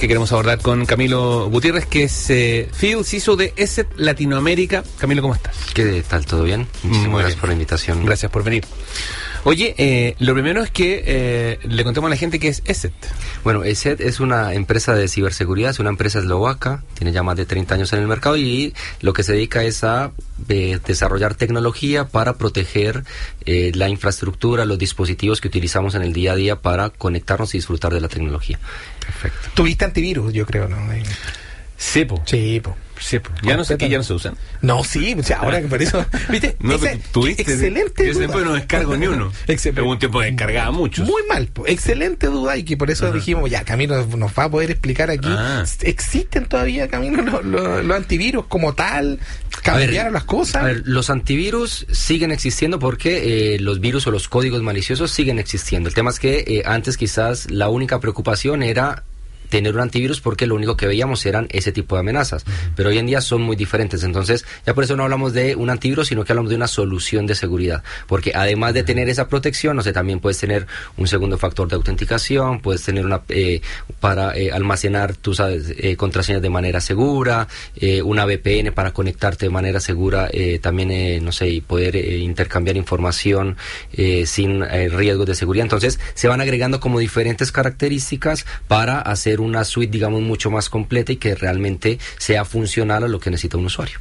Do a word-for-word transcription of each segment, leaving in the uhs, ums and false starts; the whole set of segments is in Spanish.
que queremos abordar con Camilo Gutiérrez, que es eh, Field C I S O de ESET Latinoamérica. Camilo, ¿cómo estás? ¿Qué tal? ¿Todo bien? Muchísimas Muy gracias bien. por la invitación. Gracias por venir. Oye, eh, lo primero es que eh, le contemos a la gente qué es ESET. Bueno, ESET es una empresa de ciberseguridad, es una empresa eslovaca, tiene ya más de treinta años en el mercado y lo que se dedica es a eh, desarrollar tecnología para proteger eh, la infraestructura, los dispositivos que utilizamos en el día a día para conectarnos y disfrutar de la tecnología. Perfecto. Tuviste antivirus, yo creo, ¿no? Sí, po. Sí, po. Sí, po. Ya no sé qué ya no se usan. No, sí, o sea, ahora que por eso, ¿viste? No, Esa- pero tuviste. excelente Yo duda. siempre no descargo ni uno. Excelente. Hubo un tiempo que descargaba muchos. Muy mal, po. Excelente duda y que por eso Ajá. dijimos, ya, Camilo nos va a poder explicar aquí. Ah. ¿Existen todavía, Camilo, los, los, los antivirus como tal? ¿Cambiaron A ver, las cosas? A ver, los antivirus siguen existiendo porque eh, los virus o los códigos maliciosos siguen existiendo. El tema es que eh, antes quizás la única preocupación era tener un antivirus porque lo único que veíamos eran ese tipo de amenazas, uh-huh. pero hoy en día son muy diferentes, entonces ya por eso no hablamos de un antivirus, sino que hablamos de una solución de seguridad, porque además de tener esa protección, no sé, también puedes tener un segundo factor de autenticación, puedes tener una eh, para eh, almacenar tus eh, contraseñas de manera segura, eh, una V P N para conectarte de manera segura, eh, también, eh, no sé, y poder eh, intercambiar información eh, sin eh, riesgos de seguridad, entonces se van agregando como diferentes características para hacer una suite, digamos, mucho más completa y que realmente sea funcional a lo que necesita un usuario.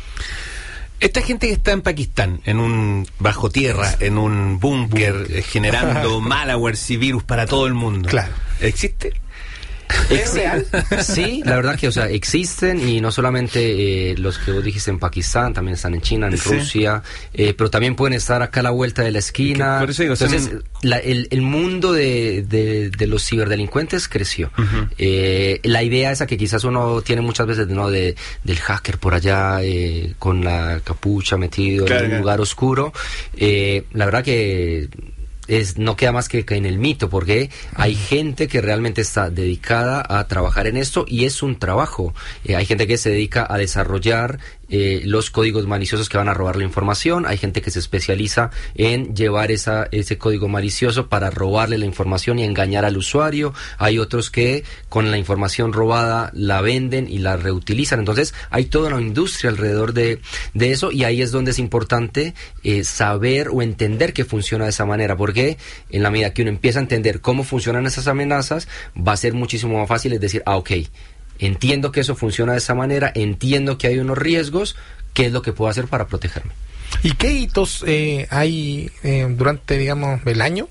Esta gente que está en Pakistán, en un bajo tierra, en un búnker, eh, generando malware y virus para todo el mundo. Claro. ¿Existe? ¿Es real? Sí, la verdad que, o sea, existen y no solamente eh, los que vos dijiste en Pakistán, también están en China, en Sí. Rusia, eh, pero también pueden estar acá a la vuelta de la esquina. Que por eso digo, son- Entonces, la- el, el mundo de, de, de los ciberdelincuentes creció. Uh-huh. Eh, la idea esa que quizás uno tiene muchas veces, ¿no? De, del hacker por allá eh, con la capucha metido Claro, en un claro. lugar oscuro, eh, la verdad que es, no queda más que, que en el mito, porque hay gente que realmente está dedicada a trabajar en esto y es un trabajo. Eh, hay gente que se dedica a desarrollar eh, los códigos maliciosos que van a robar la información, hay gente que se especializa en llevar esa, ese código malicioso para robarle la información y engañar al usuario, hay otros que con la información robada la venden y la reutilizan, entonces hay toda una industria alrededor de, de eso y ahí es donde es importante eh, saber o entender que funciona de esa manera, porque en la medida que uno empieza a entender cómo funcionan esas amenazas, va a ser muchísimo más fácil es decir, ah, ok, entiendo que eso funciona de esa manera, entiendo que hay unos riesgos, ¿qué es lo que puedo hacer para protegerme? ¿Y qué hitos eh, hay eh, durante, digamos, el año?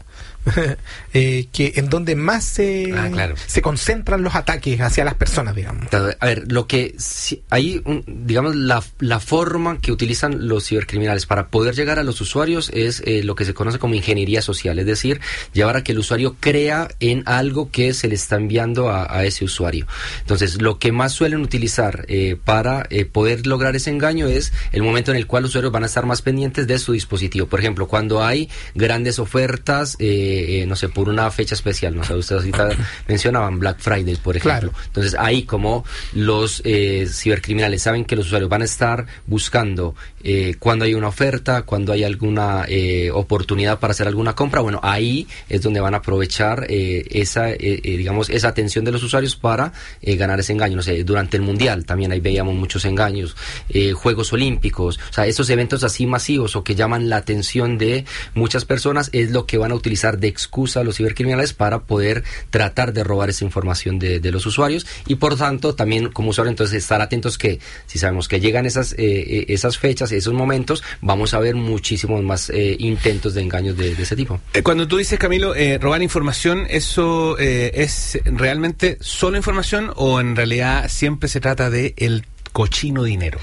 eh, que en donde más se, Ah, claro. se concentran los ataques hacia las personas, digamos. A ver, lo que si, hay, un, digamos, la, la forma que utilizan los cibercriminales para poder llegar a los usuarios es eh, lo que se conoce como ingeniería social, es decir, llevar a que el usuario crea en algo que se le está enviando a, a ese usuario. Entonces, lo que más suelen utilizar eh, para eh, poder lograr ese engaño es el momento en el cual los usuarios van a estar más pendientes de su dispositivo. Por ejemplo, cuando hay grandes ofertas, eh, Eh, no sé, por una fecha especial, no sé, ustedes ahorita mencionaban Black Friday, por ejemplo. Claro. Entonces ahí como los eh, cibercriminales saben que los usuarios van a estar buscando eh, cuando hay una oferta, cuando hay alguna eh, oportunidad para hacer alguna compra, bueno, ahí es donde van a aprovechar eh, esa, eh, eh, digamos, esa atención de los usuarios para eh, ganar ese engaño. No sé, durante el Mundial también ahí veíamos muchos engaños, eh, Juegos Olímpicos, o sea, esos eventos así masivos o que llaman la atención de muchas personas es lo que van a utilizar de excusa a los cibercriminales para poder tratar de robar esa información de, de los usuarios y por tanto también como usuario entonces estar atentos que si sabemos que llegan esas eh, esas fechas, esos momentos, vamos a ver muchísimos más eh, intentos de engaños de, de ese tipo. Cuando tú dices, Camilo, eh, robar información, ¿eso eh, es realmente solo información o en realidad siempre se trata de el cochino dinero?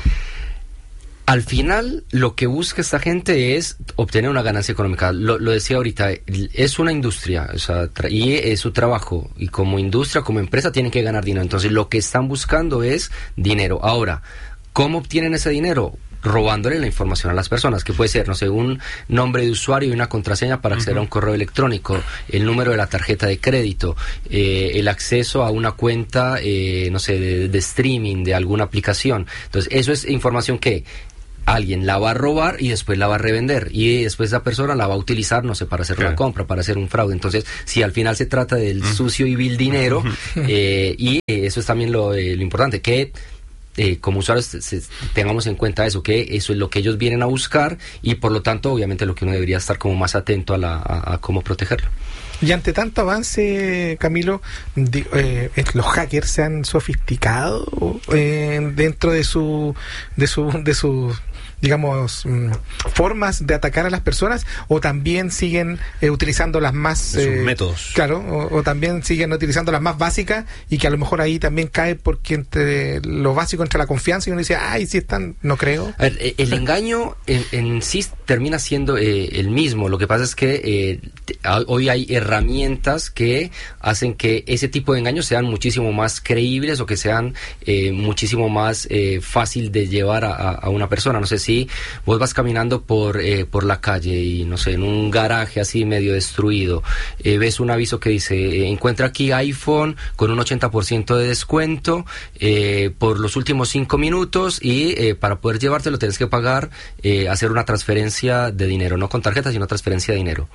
Al final, lo que busca esta gente es obtener una ganancia económica. Lo, lo decía ahorita, es una industria, o sea, tra- y es su trabajo. Y como industria, como empresa, tienen que ganar dinero. Entonces, lo que están buscando es dinero. Ahora, ¿cómo obtienen ese dinero? Robándole la información a las personas, que puede ser, no sé, un nombre de usuario y una contraseña para acceder uh-huh. a un correo electrónico, el número de la tarjeta de crédito, eh, el acceso a una cuenta, eh, no sé, de, de streaming de alguna aplicación. Entonces, eso es información que alguien la va a robar y después la va a revender y después esa persona la va a utilizar, no sé, para hacer claro. una compra, para hacer un fraude. Entonces, si al final se trata del uh-huh. sucio y vil dinero, uh-huh. eh, y eso es también lo, eh, lo importante, que eh, como usuarios se, se, tengamos en cuenta eso, que eso es lo que ellos vienen a buscar y por lo tanto, obviamente, lo que uno debería estar como más atento a, la, a, a cómo protegerlo. Y ante tanto avance, Camilo, de, eh, los hackers se han sofisticado eh, dentro de su de su de sus digamos mm, formas de atacar a las personas, o también siguen eh, utilizando las más eh, sus métodos, claro, o, o también siguen utilizando las más básicas, y que a lo mejor ahí también cae porque entre lo básico, entre la confianza, y uno dice, ay, si están, no creo. A ver, el engaño en, en sí termina siendo eh, el mismo. Lo que pasa es que eh, hoy hay herramientas que hacen que ese tipo de engaños sean muchísimo más creíbles, o que sean eh, muchísimo más eh, fácil de llevar a, a una persona. No sé si vos vas caminando por eh, por la calle y no sé, en un garaje así medio destruido, eh, ves un aviso que dice eh, encuentra aquí iPhone con un ochenta por ciento de descuento eh, por los últimos cinco minutos y eh, para poder llevártelo tienes que pagar, eh, hacer una transferencia de dinero, no con tarjeta sino transferencia de dinero.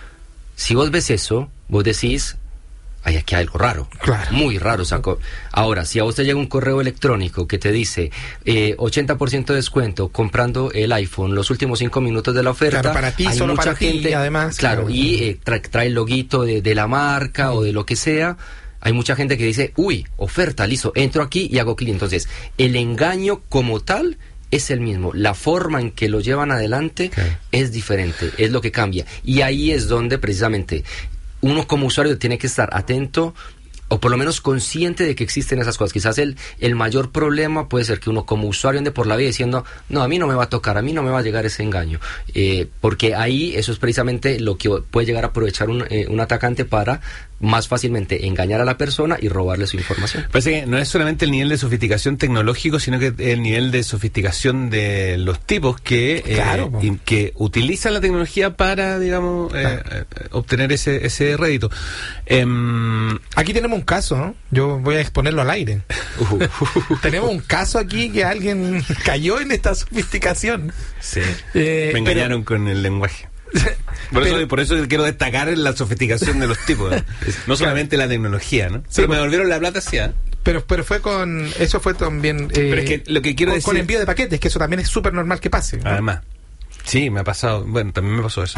Si vos ves eso, vos decís, hay aquí algo raro, claro. muy raro. O sea, ahora, si a vos te llega un correo electrónico que te dice eh, ochenta por ciento de descuento comprando el iPhone los últimos cinco minutos de la oferta, claro, para ti, hay solo mucha para gente, ti, además. Claro, claro. y eh, trae, trae el loguito de, de la marca mm. o de lo que sea. Hay mucha gente que dice, uy, oferta, listo, entro aquí y hago clic. Entonces, el engaño como tal es el mismo, la forma en que lo llevan adelante okay. es diferente, es lo que cambia. Y ahí es donde precisamente uno como usuario tiene que estar atento, o por lo menos consciente de que existen esas cosas. Quizás el, el mayor problema puede ser que uno como usuario ande por la vida diciendo, no, a mí no me va a tocar, a mí no me va a llegar ese engaño. Eh, porque ahí eso es precisamente lo que puede llegar a aprovechar un, eh, un atacante para más fácilmente engañar a la persona y robarle su información. Parece que no es solamente el nivel de sofisticación tecnológico, sino que el nivel de sofisticación de los tipos que, claro, eh, que utilizan la tecnología para, digamos, claro. eh, obtener ese, ese rédito. Eh, Aquí tenemos un caso, ¿no? Yo voy a exponerlo al aire. Uh, tenemos un caso aquí que alguien cayó en esta sofisticación. Sí. Eh, Me engañaron pero, con el lenguaje. Por eso, pero, por eso quiero destacar la sofisticación de los tipos, ¿eh? No solamente la tecnología, ¿no? Sí, pero me devolvieron la plata, sí. ¿eh? Pero, pero fue con... Eso fue también... Eh, pero es que lo que quiero con, decir... con envío de paquetes, que eso también es súper normal que pase, ¿no? Además. Sí, me ha pasado... Bueno, también me pasó eso.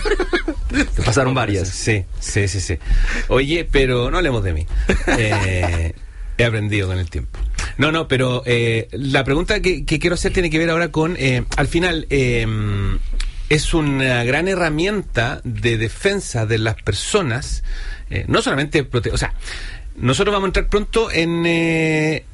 Te pasaron varias. Sí, sí, sí, sí. Oye, pero no hablemos de mí. Eh... He aprendido con el tiempo. No, no, pero eh, la pregunta que, que quiero hacer tiene que ver ahora con... Eh, al final... Eh, es una gran herramienta de defensa de las personas, eh, no solamente prote- o sea, nosotros vamos a entrar pronto en eh,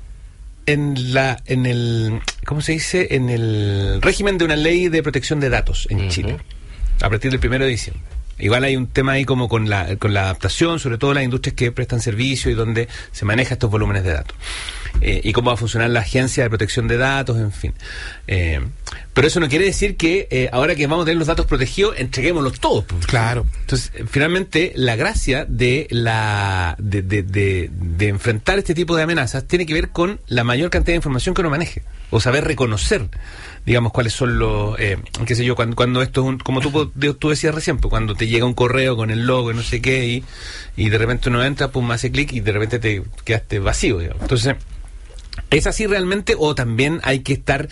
en la en el ¿cómo se dice? En el régimen de una ley de protección de datos en uh-huh. Chile, a partir del primero de diciembre. Igual hay un tema ahí como con la con la adaptación, sobre todo las industrias que prestan servicio y donde se maneja estos volúmenes de datos. Eh, y cómo va a funcionar la agencia de protección de datos, en fin. Eh, pero eso no quiere decir que eh, ahora que vamos a tener los datos protegidos, entreguémoslos todos. Claro. Entonces, finalmente, la gracia de la de, de, de, de enfrentar este tipo de amenazas tiene que ver con la mayor cantidad de información que uno maneje, o saber reconocer, digamos, cuáles son los, eh, qué sé yo, cuando, cuando esto es un, como tú, tú decías recién, pues, cuando te llega un correo con el logo y no sé qué, y, y de repente uno entra, pum, hace clic y de repente te quedaste vacío, digamos. Entonces, ¿es así realmente, o también hay que estar,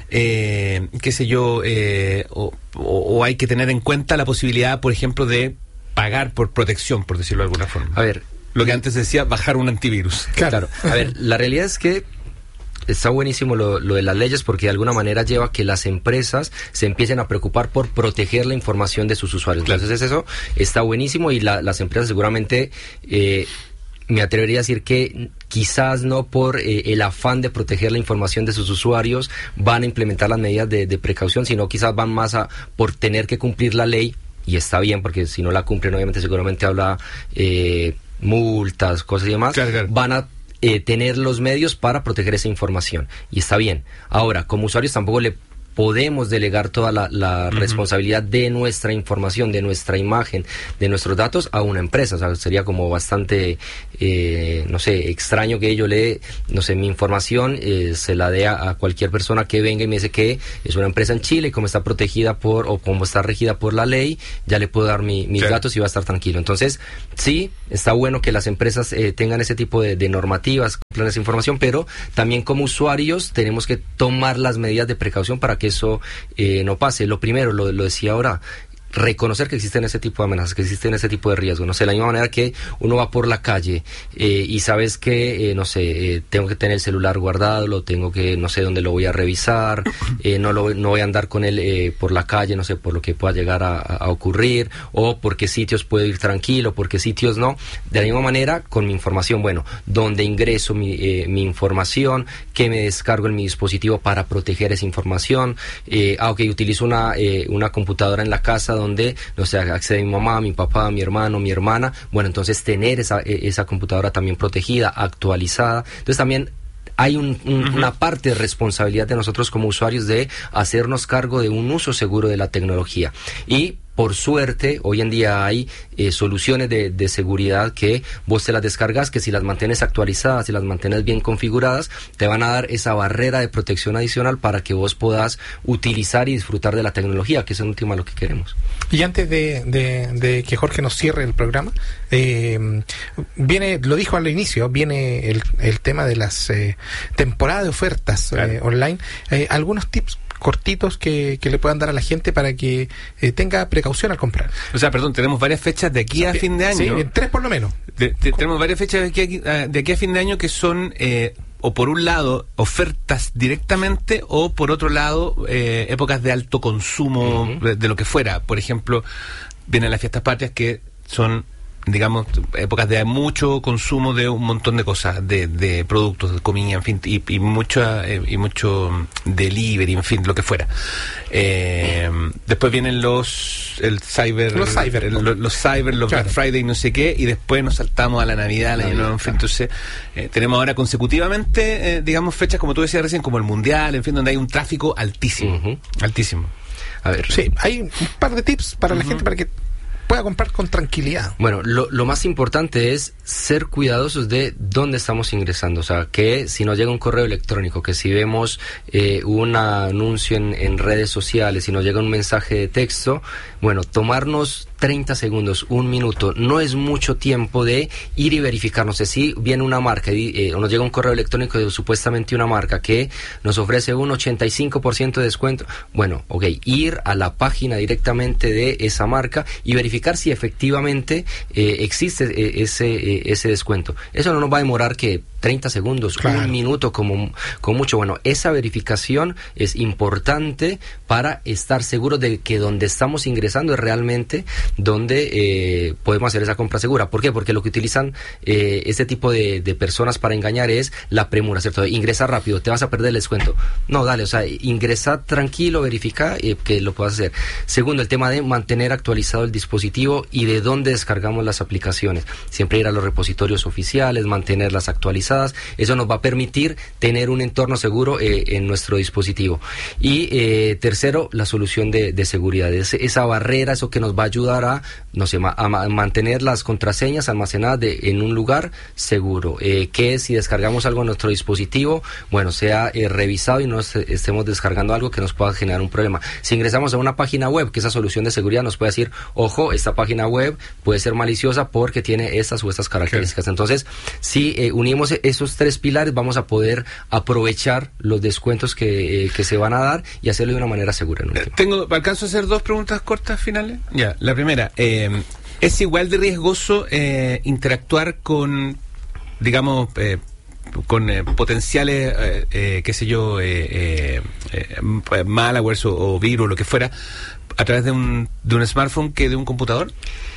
eh, qué sé yo, eh, o, o, o hay que tener en cuenta la posibilidad, por ejemplo, de pagar por protección, por decirlo de alguna forma? A ver, lo que antes decía, bajar un antivirus. Claro. A ver, la realidad es que está buenísimo lo, lo de las leyes, porque de alguna manera lleva a que las empresas se empiecen a preocupar por proteger la información de sus usuarios. Claro. Entonces eso está buenísimo, y la, las empresas seguramente... Eh, me atrevería a decir que quizás no por eh, el afán de proteger la información de sus usuarios van a implementar las medidas de, de precaución, sino quizás van más a por tener que cumplir la ley, y está bien, porque si no la cumplen, obviamente seguramente habla eh, multas, cosas y demás, claro, claro. van a eh, tener los medios para proteger esa información, y está bien. Ahora, como usuarios tampoco le podemos delegar toda la, la uh-huh. responsabilidad de nuestra información, de nuestra imagen, de nuestros datos a una empresa. O sea, sería como bastante, eh, no sé, extraño que yo le, no sé, mi información eh, se la dé a, a cualquier persona que venga y me dice que es una empresa en Chile y como está protegida por, o como está regida por la ley, ya le puedo dar mi, mis sí. datos y va a estar tranquilo. Entonces, sí, está bueno que las empresas eh, tengan ese tipo de, de normativas, cumplan esa información, pero también como usuarios tenemos que tomar las medidas de precaución para que eso eh, no pase. Lo primero, lo, lo decía ahora, reconocer que existen ese tipo de amenazas, que existen ese tipo de riesgos. No sé, de la misma manera que uno va por la calle eh, y sabes que, eh, no sé, eh, tengo que tener el celular guardado, lo tengo que, no sé dónde lo voy a revisar, eh, no lo no voy a andar con él eh, por la calle, no sé, por lo que pueda llegar a, a ocurrir, o por qué sitios puedo ir tranquilo, por qué sitios no. De la misma manera, con mi información, bueno, dónde ingreso mi, eh, mi información, qué me descargo en mi dispositivo para proteger esa información, eh, ah, ok, utilizo una, eh, una computadora en la casa donde, no sé, accede mi mamá, mi papá, mi hermano, mi hermana, bueno, entonces tener esa, esa computadora también protegida, actualizada. Entonces también hay un, un, uh-huh. una parte de responsabilidad de nosotros como usuarios de hacernos cargo de un uso seguro de la tecnología. Y por suerte, hoy en día hay eh, soluciones de, de seguridad que vos te las descargas, que si las mantienes actualizadas, si las mantienes bien configuradas, te van a dar esa barrera de protección adicional para que vos puedas utilizar y disfrutar de la tecnología, que es en última lo que queremos. Y antes de, de, de que Jorge nos cierre el programa, eh, viene, lo dijo al inicio, viene el, el tema de las eh, temporadas de ofertas claro. eh, online. Eh, algunos tips cortitos que, que le puedan dar a la gente para que eh, tenga precaución al comprar. O sea, perdón, tenemos varias fechas de aquí o sea, a fin de año. Sí, tres por lo menos. De, de, tenemos varias fechas de aquí a, de aquí a fin de año que son, eh, o por un lado, ofertas directamente, o por otro lado, eh, épocas de alto consumo uh-huh. de, de lo que fuera. Por ejemplo, vienen las fiestas patrias que son, digamos, épocas de mucho consumo de un montón de cosas, de, de productos, de comida, en fin, y, y mucho eh, y mucho delivery, en fin, lo que fuera. Eh, después vienen los el cyber, los cyber, el, los, los cyber, los claro. Black Friday, no sé qué, y después nos saltamos a la Navidad, al Año Nuevo, en fin. Entonces, eh, tenemos ahora consecutivamente, eh, digamos, fechas, como tú decías recién, como el Mundial, en fin, donde hay un tráfico altísimo, uh-huh. altísimo. A ver, sí, hay un par de tips para uh-huh. la gente para que pueda comprar con tranquilidad. Bueno, lo, lo más importante es ser cuidadosos de dónde estamos ingresando. O sea, que si nos llega un correo electrónico, que si vemos eh, un anuncio en, en redes sociales, si nos llega un mensaje de texto, bueno, tomarnos treinta segundos, un minuto, no es mucho tiempo de ir y verificar. No sé si viene una marca eh, o nos llega un correo electrónico de supuestamente una marca que nos ofrece un ochenta y cinco por ciento de descuento. Bueno, ok, ir a la página directamente de esa marca y verificar si efectivamente eh, existe eh, ese eh, ese descuento. Eso no nos va a demorar que treinta segundos, claro. un minuto como, como mucho. Bueno, esa verificación es importante para estar seguros de que donde estamos ingresando es realmente donde eh, podemos hacer esa compra segura. ¿Por qué? Porque lo que utilizan eh, este tipo de, de personas para engañar es la premura, ¿cierto? Ingresa rápido, te vas a perder el descuento. No, dale, o sea, ingresa tranquilo, verifica eh, que lo puedas hacer. Segundo, el tema de mantener actualizado el dispositivo y de dónde descargamos las aplicaciones. Siempre ir a los repositorios oficiales, mantenerlas actualizadas. Eso nos va a permitir tener un entorno seguro eh, en nuestro dispositivo. Y eh, tercero, la solución de, de seguridad. Es, esa barrera, eso que nos va a ayudar a, no sé, ma, a, a mantener las contraseñas almacenadas de, en un lugar seguro. Eh, que si descargamos algo en nuestro dispositivo, bueno, sea eh, revisado y no est- estemos descargando algo que nos pueda generar un problema. Si ingresamos a una página web, que esa solución de seguridad nos puede decir, ojo, esta página web puede ser maliciosa porque tiene estas o estas características. Okay. Entonces, si eh, unimos esos tres pilares, vamos a poder aprovechar los descuentos que, eh, que se van a dar y hacerlo de una manera segura. Eh, tengo, ¿alcanzo a hacer dos preguntas cortas finales? Ya, la primera, eh, ¿es igual de riesgoso eh, interactuar con, digamos, eh, con eh, potenciales, eh, eh, qué sé yo, eh, eh, eh, malwares o, o virus, lo que fuera, a través de un, de un smartphone que de un computador?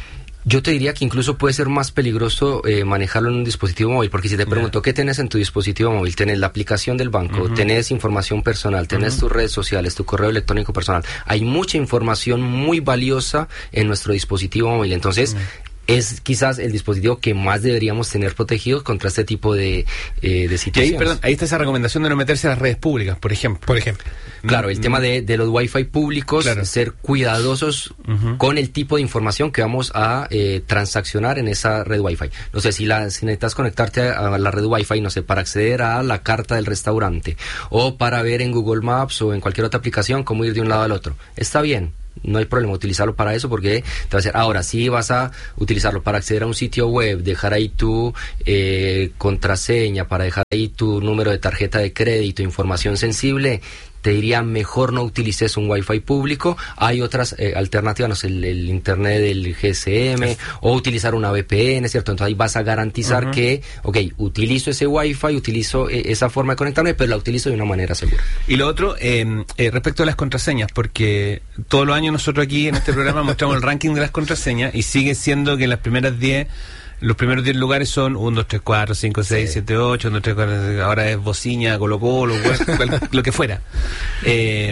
Yo te diría que incluso puede ser más peligroso eh, manejarlo en un dispositivo móvil, porque si te pregunto, yeah. ¿qué tenés en tu dispositivo móvil? Tenés la aplicación del banco, uh-huh. tenés información personal, tenés uh-huh. tus redes sociales, tu correo electrónico personal. Hay mucha información muy valiosa en nuestro dispositivo móvil, entonces... Uh-huh. es quizás el dispositivo que más deberíamos tener protegido contra este tipo de, eh, de situaciones. Ahí, perdón, ahí está esa recomendación de no meterse a las redes públicas, por ejemplo. Por ejemplo. Claro, el Mm, tema de, de los Wi-Fi públicos, claro. ser cuidadosos uh-huh. con el tipo de información que vamos a eh, transaccionar en esa red Wi-Fi. No sé, si, la, si necesitas conectarte a, a la red Wi-Fi, no sé, para acceder a la carta del restaurante, o para ver en Google Maps o en cualquier otra aplicación cómo ir de un lado al otro. Está bien. No hay problema utilizarlo para eso porque te va a hacer. Ahora, si vas a utilizarlo para acceder a un sitio web, dejar ahí tu eh, contraseña, para dejar ahí tu número de tarjeta de crédito, información sensible, te diría mejor no utilices un Wi-Fi público. Hay otras eh, alternativas, no sé, el, el internet del G S M o utilizar una V P N, ¿cierto? Entonces ahí vas a garantizar uh-huh. que, ok, utilizo ese Wi-Fi, utilizo eh, esa forma de conectarme, pero la utilizo de una manera segura. Y lo otro, eh, eh, respecto a las contraseñas, porque todos los años nosotros aquí en este programa mostramos el ranking de las contraseñas y sigue siendo que en las primeras diez... Los primeros diez lugares son uno, dos, tres, cuatro, cinco, seis, siete, ocho, uno, dos, tres, cuatro, ahora es Bociña, Colo Colo, lo que fuera. Eh,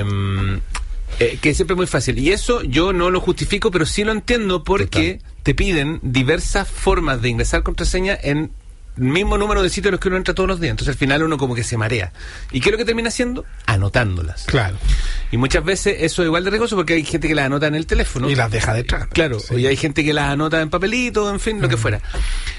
eh, que siempre es muy fácil. Y eso yo no lo justifico, pero sí lo entiendo porque Total. te piden diversas formas de ingresar contraseña en el mismo número de sitios en los que uno entra todos los días. Entonces al final uno como que se marea. ¿Y qué es lo que termina haciendo? Anotándolas. Claro. Y muchas veces eso es igual de riesgoso porque hay gente que las anota en el teléfono. Y las deja detrás. Claro. Sí. Y hay gente que las anota en papelito, en fin, lo mm. que fuera.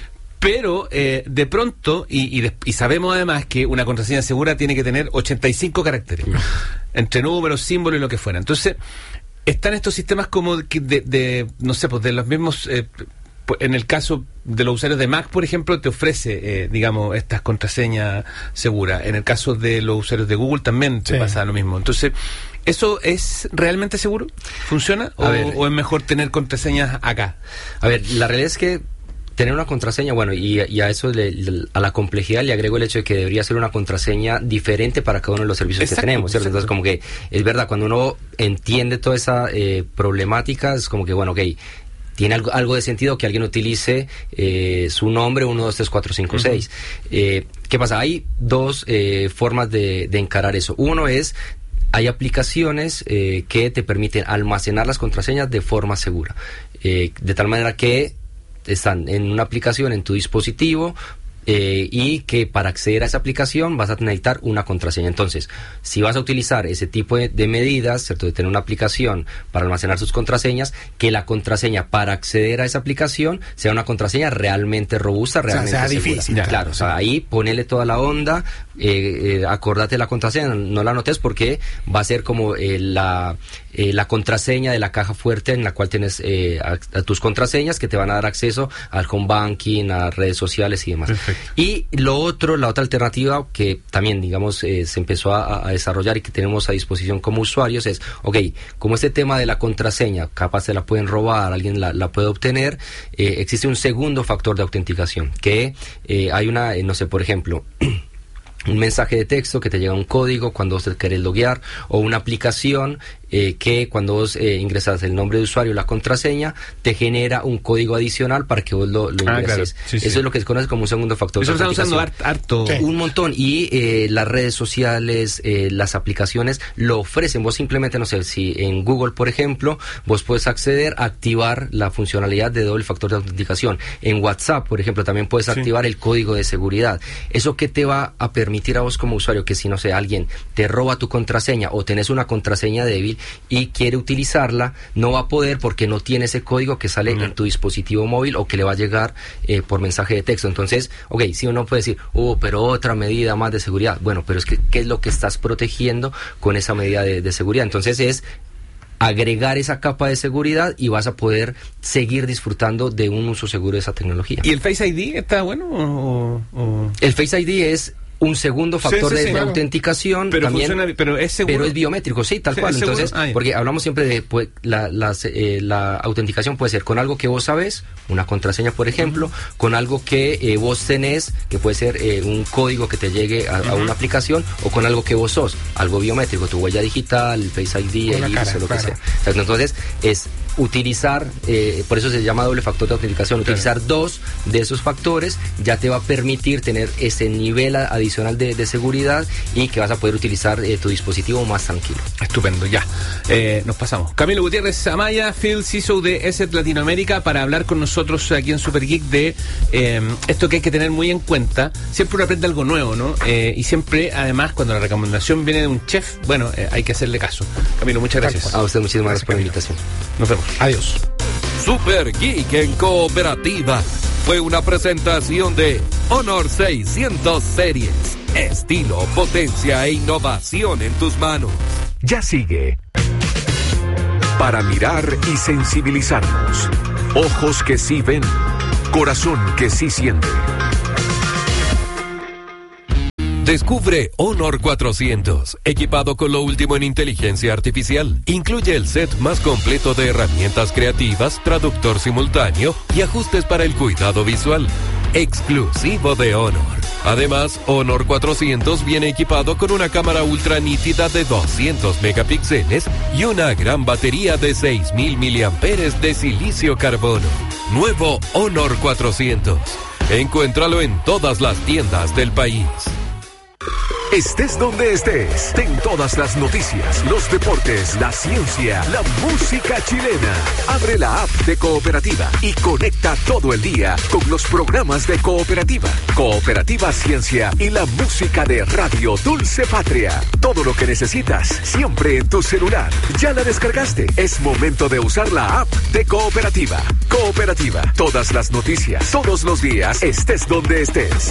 Pero eh, de pronto, y, y, de, y sabemos además que una contraseña segura tiene que tener ochenta y cinco caracteres. Mm. Entre números, símbolos y lo que fuera. Entonces, están estos sistemas como de, de, de no sé, pues de los mismos... Eh, en el caso de los usuarios de Mac, por ejemplo, te ofrece, eh, digamos, estas contraseñas seguras. En el caso de los usuarios de Google también te sí. pasa lo mismo. Entonces, ¿eso es realmente seguro? ¿Funciona? O, ver, ¿O es mejor tener contraseñas acá? A ver, la realidad es que tener una contraseña, bueno, y, y a eso, le, le, a la complejidad le agrego el hecho de que debería ser una contraseña diferente para cada uno de los servicios exacto, que tenemos, ¿cierto? Exacto. Entonces, como que es verdad, cuando uno entiende toda esa eh, problemática, es como que, bueno, ok, tiene algo, algo de sentido que alguien utilice eh, su nombre uno, dos, tres, cuatro, cinco, seis. Eh, ¿Qué pasa? Hay dos eh, formas de, de encarar eso. Uno es, hay aplicaciones eh, que te permiten almacenar las contraseñas de forma segura. Eh, de tal manera que están en una aplicación en tu dispositivo, Eh, y que para acceder a esa aplicación vas a necesitar una contraseña. Entonces, si vas a utilizar ese tipo de, de medidas, ¿cierto? De tener una aplicación para almacenar sus contraseñas, que la contraseña para acceder a esa aplicación sea una contraseña realmente robusta, realmente o sea, sea segura. difícil. Claro, claro, o sea, ahí ponele toda la onda, eh, eh, acordate la contraseña, no la anotes porque va a ser como eh, la, eh, la contraseña de la caja fuerte en la cual tienes eh, a, a tus contraseñas que te van a dar acceso al home banking, a redes sociales y demás. Perfecto. Y lo otro, la otra alternativa que también, digamos, eh, se empezó a, a desarrollar y que tenemos a disposición como usuarios es, ok, como este tema de la contraseña, capaz se la pueden robar, alguien la, la puede obtener, eh, existe un segundo factor de autenticación, que eh, hay una, eh, no sé, por ejemplo... un mensaje de texto que te llega un código cuando vos te querés loguear, o una aplicación eh, que cuando vos eh, ingresas el nombre de usuario y la contraseña, te genera un código adicional para que vos lo, lo ingreses. Ah, claro. sí, sí. Eso es lo que se conoce como un segundo factor Eso de autenticación. Eso está usando harto. Sí. Un montón. Y eh, las redes sociales, eh, las aplicaciones lo ofrecen. Vos simplemente, no sé, si en Google, por ejemplo, vos puedes acceder a activar la funcionalidad de doble factor de autenticación. En WhatsApp, por ejemplo, también puedes sí. activar el código de seguridad. ¿Eso qué te va a permitir a vos como usuario? Que si, no sé, alguien te roba tu contraseña o tenés una contraseña débil y quiere utilizarla, no va a poder porque no tiene ese código que sale uh-huh. en tu dispositivo móvil o que le va a llegar eh, por mensaje de texto. Entonces, ok, si uno puede decir, oh, pero otra medida más de seguridad. Bueno, pero es que, ¿qué es lo que estás protegiendo con esa medida de, de seguridad? Entonces es agregar esa capa de seguridad y vas a poder seguir disfrutando de un uso seguro de esa tecnología. ¿Y el Face I D está bueno o...? o... El Face I D es un segundo factor sí, sí, de, sí, de claro. autenticación, pero también, funciona, pero es seguro, pero es biométrico, sí, tal sí, cual. Entonces, ah, porque hablamos siempre de pues, la, la, eh, la autenticación puede ser con algo que vos sabes, una contraseña, por ejemplo, uh-huh. con algo que eh, vos tenés, que puede ser eh, un código que te llegue a, uh-huh. a una aplicación, o con algo que vos sos, algo biométrico, tu huella digital, el Face I D, el iris o lo claro. que sea. Exacto. Entonces, es utilizar, eh, por eso se llama doble factor de autenticación, claro. Utilizar dos de esos factores ya te va a permitir tener ese nivel adicional de, de seguridad y que vas a poder utilizar eh, tu dispositivo más tranquilo. Estupendo, ya. Eh, nos pasamos. Camilo Gutiérrez Amaya, Field C I S O de E S E T Latinoamérica, para hablar con nosotros aquí en Super Geek de eh, esto que hay que tener muy en cuenta. Siempre uno aprende algo nuevo, ¿no? Eh, y siempre, además, cuando la recomendación viene de un chef, bueno, eh, hay que hacerle caso. Camilo, muchas gracias. A usted muchísimas gracias por la invitación. Nos vemos. Adiós. Super Geek en Cooperativa fue una presentación de Honor seiscientos Series. Estilo, potencia e innovación en tus manos. Ya sigue. Para mirar y sensibilizarnos. Ojos que sí ven. Corazón que sí siente. Descubre Honor cuatrocientos, equipado con lo último en inteligencia artificial. Incluye el set más completo de herramientas creativas, traductor simultáneo y ajustes para el cuidado visual. Exclusivo de Honor. Además, Honor cuatrocientos viene equipado con una cámara ultra nítida de doscientos megapíxeles y una gran batería de seis mil miliamperios de silicio carbono. Nuevo Honor cuatrocientos. Encuéntralo en todas las tiendas del país. Estés donde estés, ten todas las noticias, los deportes, la ciencia, la música chilena. Abre la app de Cooperativa y conecta todo el día con los programas de Cooperativa, Cooperativa Ciencia y la música de Radio Dulce Patria. Todo lo que necesitas, siempre en tu celular. ¿Ya la descargaste? Es momento de usar la app de Cooperativa. Cooperativa, todas las noticias, todos los días, estés donde estés.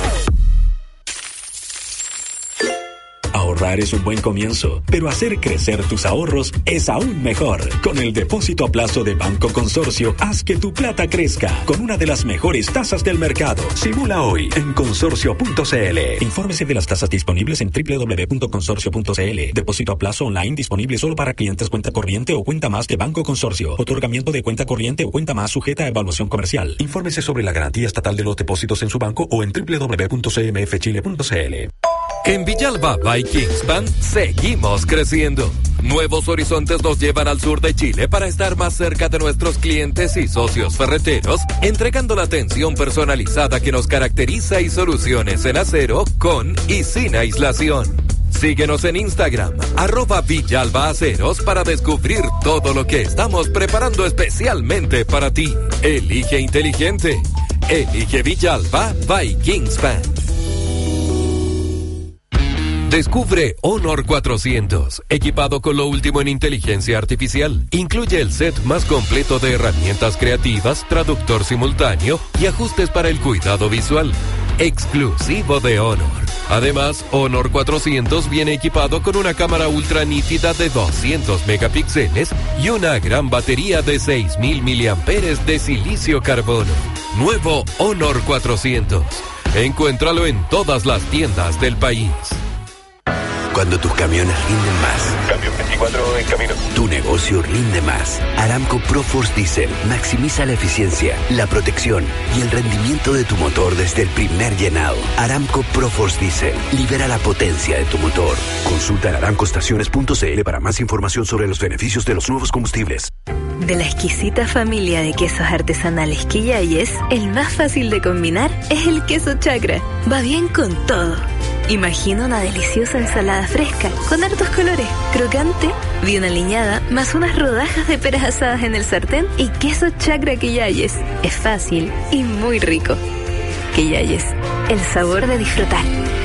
Ahorrar es un buen comienzo, pero hacer crecer tus ahorros es aún mejor. Con el depósito a plazo de Banco Consorcio, haz que tu plata crezca con una de las mejores tasas del mercado. Simula hoy en consorcio punto c l. Infórmese de las tasas disponibles en doble u doble u doble u punto consorcio punto c l. Depósito a plazo online disponible solo para clientes cuenta corriente o cuenta más de Banco Consorcio. Otorgamiento de cuenta corriente o cuenta más sujeta a evaluación comercial. Infórmese sobre la garantía estatal de los depósitos en su banco o en doble u doble u doble u punto c m f chile punto c l. En Villalba by Kingspan seguimos creciendo. Nuevos horizontes nos llevan al sur de Chile para estar más cerca de nuestros clientes y socios ferreteros, entregando la atención personalizada que nos caracteriza y soluciones en acero con y sin aislación. Síguenos en Instagram, arroba Villalba Aceros, para descubrir todo lo que estamos preparando especialmente para ti. Elige inteligente. Elige Villalba by Kingspan. Descubre Honor cuatrocientos, equipado con lo último en inteligencia artificial. Incluye el set más completo de herramientas creativas, traductor simultáneo y ajustes para el cuidado visual. Exclusivo de Honor. Además, Honor cuatrocientos viene equipado con una cámara ultra nítida de doscientos megapíxeles y una gran batería de seis mil miliamperios de silicio carbono. Nuevo Honor cuatrocientos. Encuéntralo en todas las tiendas del país. Cuando tus camiones rinden más. Camión veinticuatro en camino. Tu negocio rinde más. Aramco ProForce Diesel maximiza la eficiencia, la protección y el rendimiento de tu motor desde el primer llenado. Aramco ProForce Diesel libera la potencia de tu motor. Consulta en aramco estaciones punto c l para más información sobre los beneficios de los nuevos combustibles. De la exquisita familia de quesos artesanales Quillayes, el más fácil de combinar es el queso chacra. Va bien con todo. Imagina una deliciosa ensalada fresca, con hartos colores, crocante, bien aliñada, más unas rodajas de peras asadas en el sartén y queso chacra Quillayes. Es fácil y muy rico. Quillayes, el sabor de disfrutar.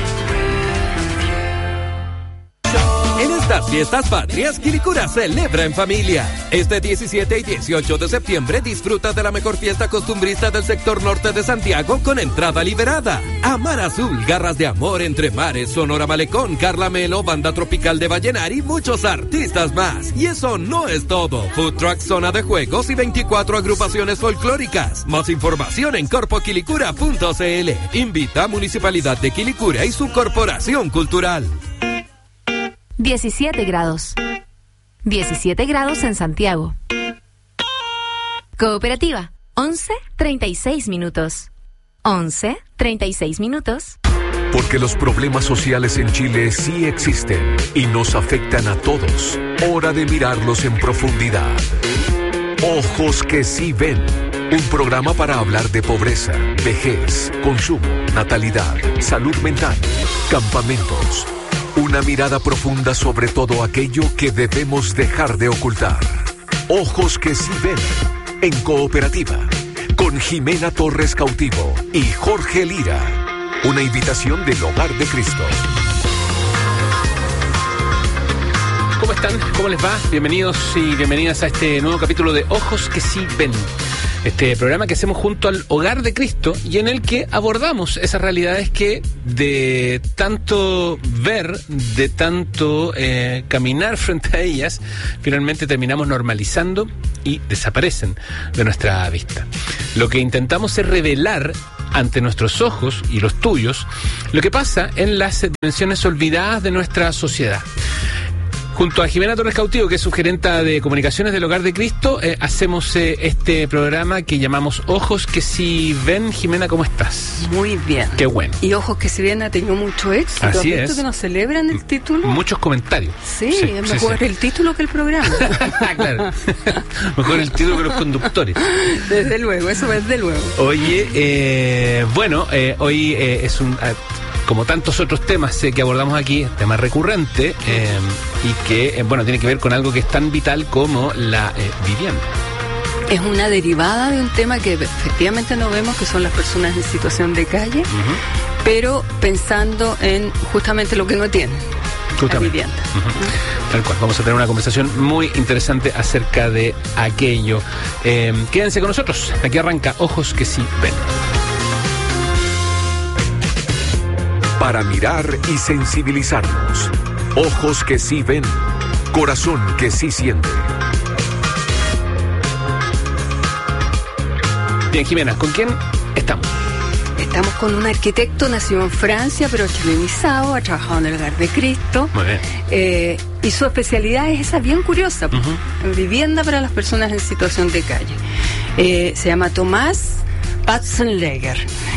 En estas fiestas patrias, Quilicura celebra en familia. Este diecisiete y dieciocho de septiembre disfruta de la mejor fiesta costumbrista del sector norte de Santiago con entrada liberada. Amar Azul, Garras de Amor, Entre Mares, Sonora Malecón, Carla Melo, Banda Tropical de Vallenar y muchos artistas más. Y eso no es todo. Food Truck, zona de juegos y veinticuatro agrupaciones folclóricas. Más información en corpo quilicura punto c l. Invita a Municipalidad de Quilicura y su Corporación Cultural. diecisiete grados. diecisiete grados en Santiago. Cooperativa, once treinta y seis minutos. once treinta y seis minutos. Porque los problemas sociales en Chile sí existen y nos afectan a todos. Hora de mirarlos en profundidad. Ojos que sí ven. Un programa para hablar de pobreza, vejez, consumo, natalidad, salud mental, campamentos. Una mirada profunda sobre todo aquello que debemos dejar de ocultar. Ojos que sí ven. En Cooperativa. Con Jimena Torres Cautivo y Jorge Lira. Una invitación del Hogar de Cristo. ¿Cómo están? ¿Cómo les va? Bienvenidos y bienvenidas a este nuevo capítulo de Ojos que sí ven. Este programa que hacemos junto al Hogar de Cristo y en el que abordamos esas realidades que de tanto ver, de tanto eh, caminar frente a ellas, finalmente terminamos normalizando y desaparecen de nuestra vista. Lo que intentamos es revelar ante nuestros ojos y los tuyos lo que pasa en las dimensiones olvidadas de nuestra sociedad. Junto a Jimena Torres Cautivo, que es subgerenta de comunicaciones del Hogar de Cristo, eh, hacemos eh, este programa que llamamos Ojos que sí ven. Jimena, ¿cómo estás? Muy bien. Qué bueno. Y Ojos que sí ven ha tenido mucho éxito. Así ¿Has visto es. que nos celebran el título? Muchos comentarios. Sí, sí es mejor sí, sí. el título que el programa. Claro. Mejor el título que los conductores. Desde luego, eso desde luego. Oye, eh, bueno, eh, hoy eh, es un... Eh, como tantos otros temas eh, que abordamos aquí, tema recurrente eh, y que, eh, bueno, tiene que ver con algo que es tan vital como la eh, vivienda. Es una derivada de un tema que efectivamente no vemos, que son las personas en situación de calle, uh-huh. pero pensando en justamente lo que no tienen, la vivienda. Uh-huh. Uh-huh. Tal cual, vamos a tener una conversación muy interesante acerca de aquello. Eh, quédense con nosotros, aquí arranca Ojos que sí ven. Para mirar y sensibilizarnos. Ojos que sí ven. Corazón que sí siente. Bien, Jimena, ¿con quién estamos? Estamos con un arquitecto nacido en Francia, pero chilenizado, ha trabajado en el Hogar de Cristo. Muy bien. Eh, y su especialidad es esa bien curiosa, uh-huh. vivienda para las personas en situación de calle. Eh, se llama Tomás Patzenleger.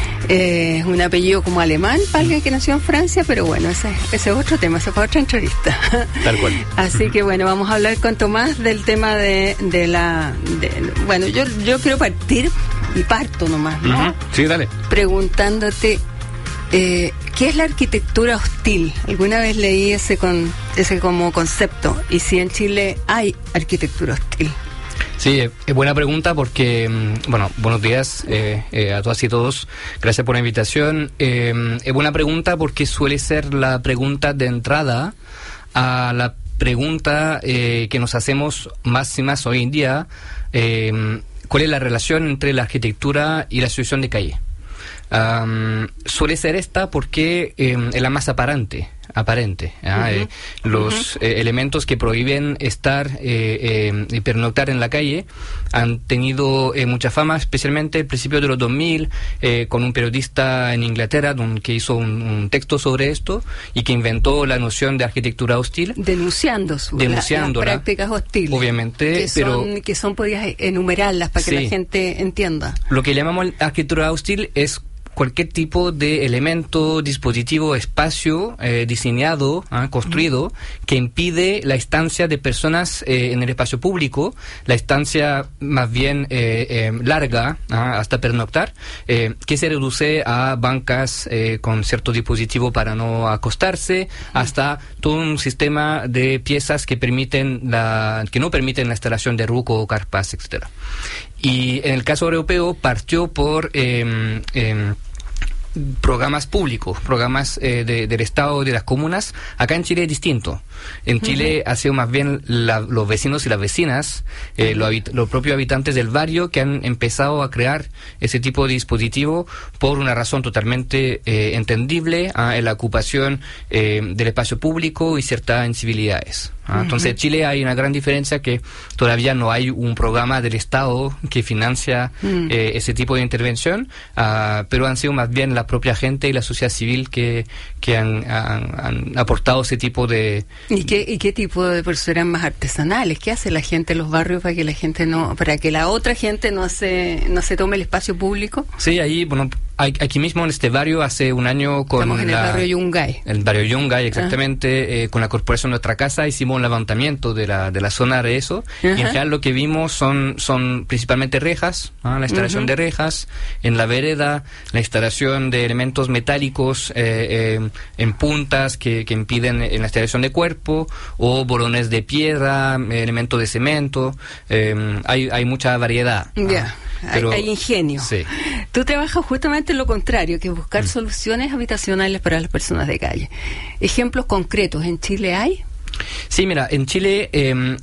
Es eh, un apellido como alemán, para alguien que nació en Francia, pero bueno, ese, ese es otro tema, ese fue otra entrevista. Tal cual. Así que bueno, vamos a hablar con Tomás del tema de, de la... De, bueno, yo, yo quiero partir y parto nomás, ¿no? Uh-huh. Sí, dale. Preguntándote, eh, ¿qué es la arquitectura hostil? Alguna vez leí ese, con, ese como concepto, y si en Chile hay arquitectura hostil. Sí, es buena pregunta porque, bueno, buenos días eh, eh, a todas y todos. Gracias por la invitación. Eh, es buena pregunta porque suele ser la pregunta de entrada a la pregunta eh, que nos hacemos más y más hoy en día. Eh, ¿Cuál es la relación entre la arquitectura y la situación de calle? Um, suele ser esta porque eh, es la más aparente. aparente ¿eh? uh-huh. eh, los uh-huh. eh, elementos que prohíben estar eh, eh, y pernoctar en la calle han tenido eh, mucha fama, especialmente al principio de los dos mil, eh, con un periodista en Inglaterra don, que hizo un, un texto sobre esto y que inventó la noción de arquitectura hostil, denunciando su, denunciando la, las prácticas hostiles, obviamente, que pero son, que son podías enumerarlas para que sí. la gente entienda. Lo que llamamos arquitectura hostil es cualquier tipo de elemento, dispositivo, espacio eh, diseñado, ¿eh? construido, mm. que impide la estancia de personas eh, en el espacio público, la estancia más bien eh, eh, larga, ¿eh? hasta pernoctar, eh, que se reduce a bancas eh, con cierto dispositivo para no acostarse, mm. hasta todo un sistema de piezas que permiten la, que no permiten la instalación de ruco o carpas, etcétera. Y en el caso europeo partió por eh, eh, programas públicos, programas eh, de, del Estado, de las comunas. Acá en Chile es distinto. En Chile uh-huh. ha sido más bien la, los vecinos y las vecinas, eh, uh-huh. los, habit- los propios habitantes del barrio que han empezado a crear ese tipo de dispositivo por una razón totalmente eh, entendible, ¿ah? en la ocupación eh, del espacio público y ciertas incivilidades. ¿ah? Uh-huh. Entonces en Chile hay una gran diferencia que todavía no hay un programa del Estado que financia uh-huh. eh, ese tipo de intervención, uh, pero han sido más bien la propia gente y la sociedad civil que, que han, han, han aportado ese tipo de... ¿Y qué, ¿Y qué tipo de personas más artesanales? ¿Qué hace la gente en los barrios para que la gente no, para que la otra gente no se, no se tome el espacio público? Sí, ahí, bueno, aquí mismo en este barrio hace un año con Estamos en la, el barrio Yungay. El barrio Yungay, exactamente, eh, con la corporación Nuestra Casa hicimos un levantamiento de la de la zona de eso. Ajá. Y en general lo que vimos son son principalmente rejas, ¿ah? La instalación uh-huh. de rejas en la vereda, la instalación de elementos metálicos eh, eh, en puntas que, que impiden en la instalación de cuerpo, o borones de piedra, elementos de cemento. Eh, hay hay mucha variedad. Ya. Yeah. Pero, hay, hay ingenio. Sí. Tú trabajas justamente en lo contrario, que es buscar mm. soluciones habitacionales para las personas de calle. ¿Ejemplos concretos en Chile hay? Sí, mira, en Chile eh,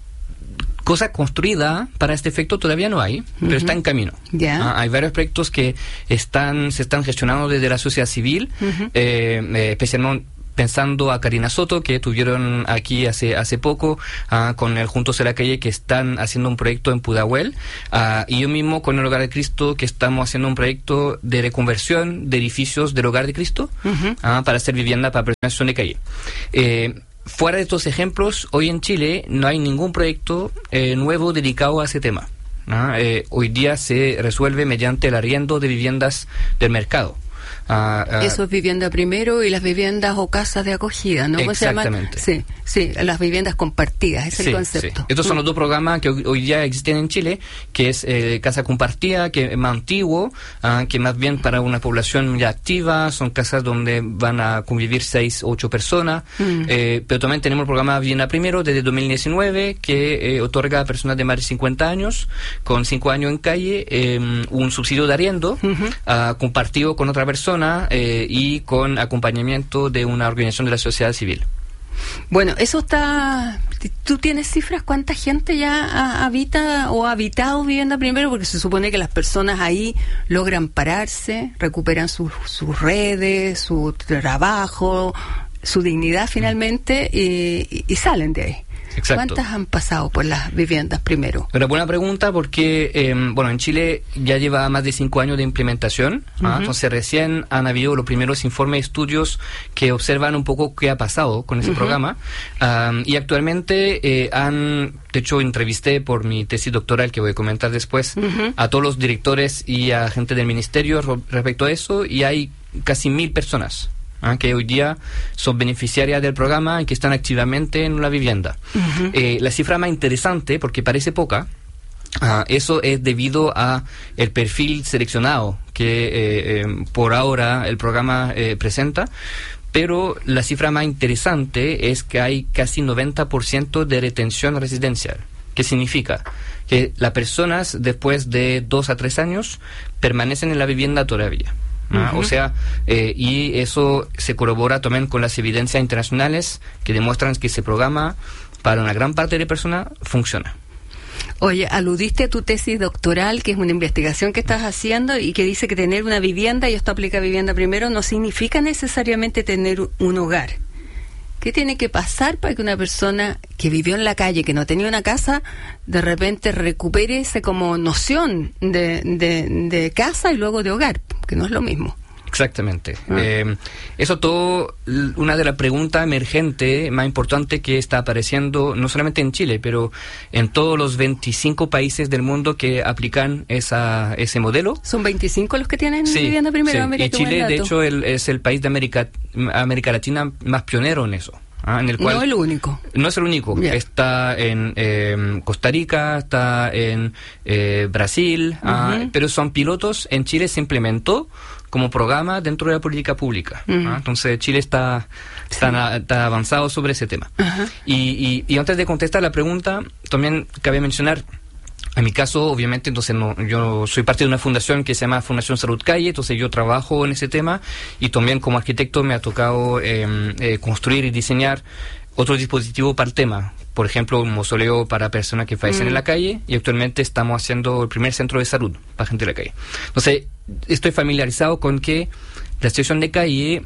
cosa construida para este efecto todavía no hay, uh-huh. pero está en camino. Yeah. Ah, hay varios proyectos que están se están gestionando desde la sociedad civil, uh-huh. eh, eh, especialmente pensando a Karina Soto, que tuvieron aquí hace hace poco, uh, con el Juntos en la Calle, que están haciendo un proyecto en Pudahuel, uh, y yo mismo con el Hogar de Cristo, que estamos haciendo un proyecto de reconversión de edificios del Hogar de Cristo, uh-huh. uh, para hacer vivienda para personas en situación de calle. Eh, fuera de estos ejemplos, hoy en Chile no hay ningún proyecto eh, nuevo dedicado a ese tema. ¿no? Eh, hoy día se resuelve mediante el arriendo de viviendas del mercado. Uh, uh, Eso es vivienda primero y las viviendas o casas de acogida, ¿no? Exactamente. Sí, sí, las viviendas compartidas, es sí, el concepto. Sí. Estos son los dos programas que hoy, hoy día existen en Chile, que es eh, Casa Compartida, que es más antiguo, uh, que más bien para una población ya activa, son casas donde van a convivir seis, ocho personas, mm. eh, pero también tenemos el programa Vivienda Primero desde dos mil diecinueve, que eh, otorga a personas de más de cincuenta años, con cinco años en calle, eh, un subsidio de arriendo, uh-huh. uh, compartido con otra persona, Eh, y con acompañamiento de una organización de la sociedad civil. Bueno, eso está... ¿Tú tienes cifras? ¿Cuánta gente ya habita o ha habitado vivienda primero? Porque se supone que las personas ahí logran pararse, recuperan sus, sus redes, su trabajo, su dignidad finalmente, y, y, y salen de ahí. Exacto. ¿Cuántas han pasado por las viviendas primero? Una buena pregunta, porque eh, bueno, en Chile ya lleva más de cinco años de implementación, uh-huh. ¿ah? Entonces recién han habido los primeros informes y estudios que observan un poco qué ha pasado con ese uh-huh. programa, um, y actualmente eh, han, de hecho entrevisté por mi tesis doctoral, que voy a comentar después, uh-huh. a todos los directores y a gente del ministerio respecto a eso, y hay casi mil personas ¿Ah? que hoy día son beneficiarias del programa y que están activamente en la vivienda. Uh-huh. Eh, la cifra más interesante, porque parece poca, uh, eso es debido a el perfil seleccionado que eh, eh, por ahora el programa eh, presenta, pero la cifra más interesante es que hay casi noventa por ciento de retención residencial. ¿Qué significa? Que las personas después de dos a tres años permanecen en la vivienda todavía. ¿no? Uh-huh. O sea, eh, y eso se corrobora también con las evidencias internacionales que demuestran que ese programa para una gran parte de personas funciona. Oye, aludiste a tu tesis doctoral, que es una investigación que estás haciendo y que dice que tener una vivienda, y esto aplica a vivienda primero, no significa necesariamente tener un hogar. ¿Qué tiene que pasar para que una persona que vivió en la calle, que no tenía una casa, de repente recupere esa como noción de, de, de casa y luego de hogar? Que no es lo mismo. Exactamente. Ah. Eh, eso todo, una de las preguntas emergentes más importantes que está apareciendo, no solamente en Chile, pero en todos los veinticinco países del mundo que aplican esa ese modelo. ¿Son veinticinco los que tienen sí, vivienda primero? Sí. Mira, y Chile, de hecho, el, es el país de América, América Latina más pionero en eso. ¿ah? En el cual, no el único. No es el único. Yeah. Está en eh, Costa Rica, está en eh, Brasil, uh-huh. ah, pero son pilotos. En Chile se implementó como programa dentro de la política pública. Uh-huh. ¿ah? Entonces Chile está, está, sí. na, está avanzado sobre ese tema. Uh-huh. Y, y, y antes de contestar la pregunta, también cabe mencionar, en mi caso, obviamente, entonces no, yo soy parte de una fundación que se llama Fundación Salud Calle, entonces yo trabajo en ese tema, y también como arquitecto me ha tocado eh, eh, construir y diseñar otro dispositivo para el tema. Por ejemplo, un mausoleo para personas que fallecen mm. en la calle, y actualmente estamos haciendo el primer centro de salud para gente de la calle. Entonces, estoy familiarizado con que la situación de calle,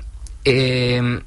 eh,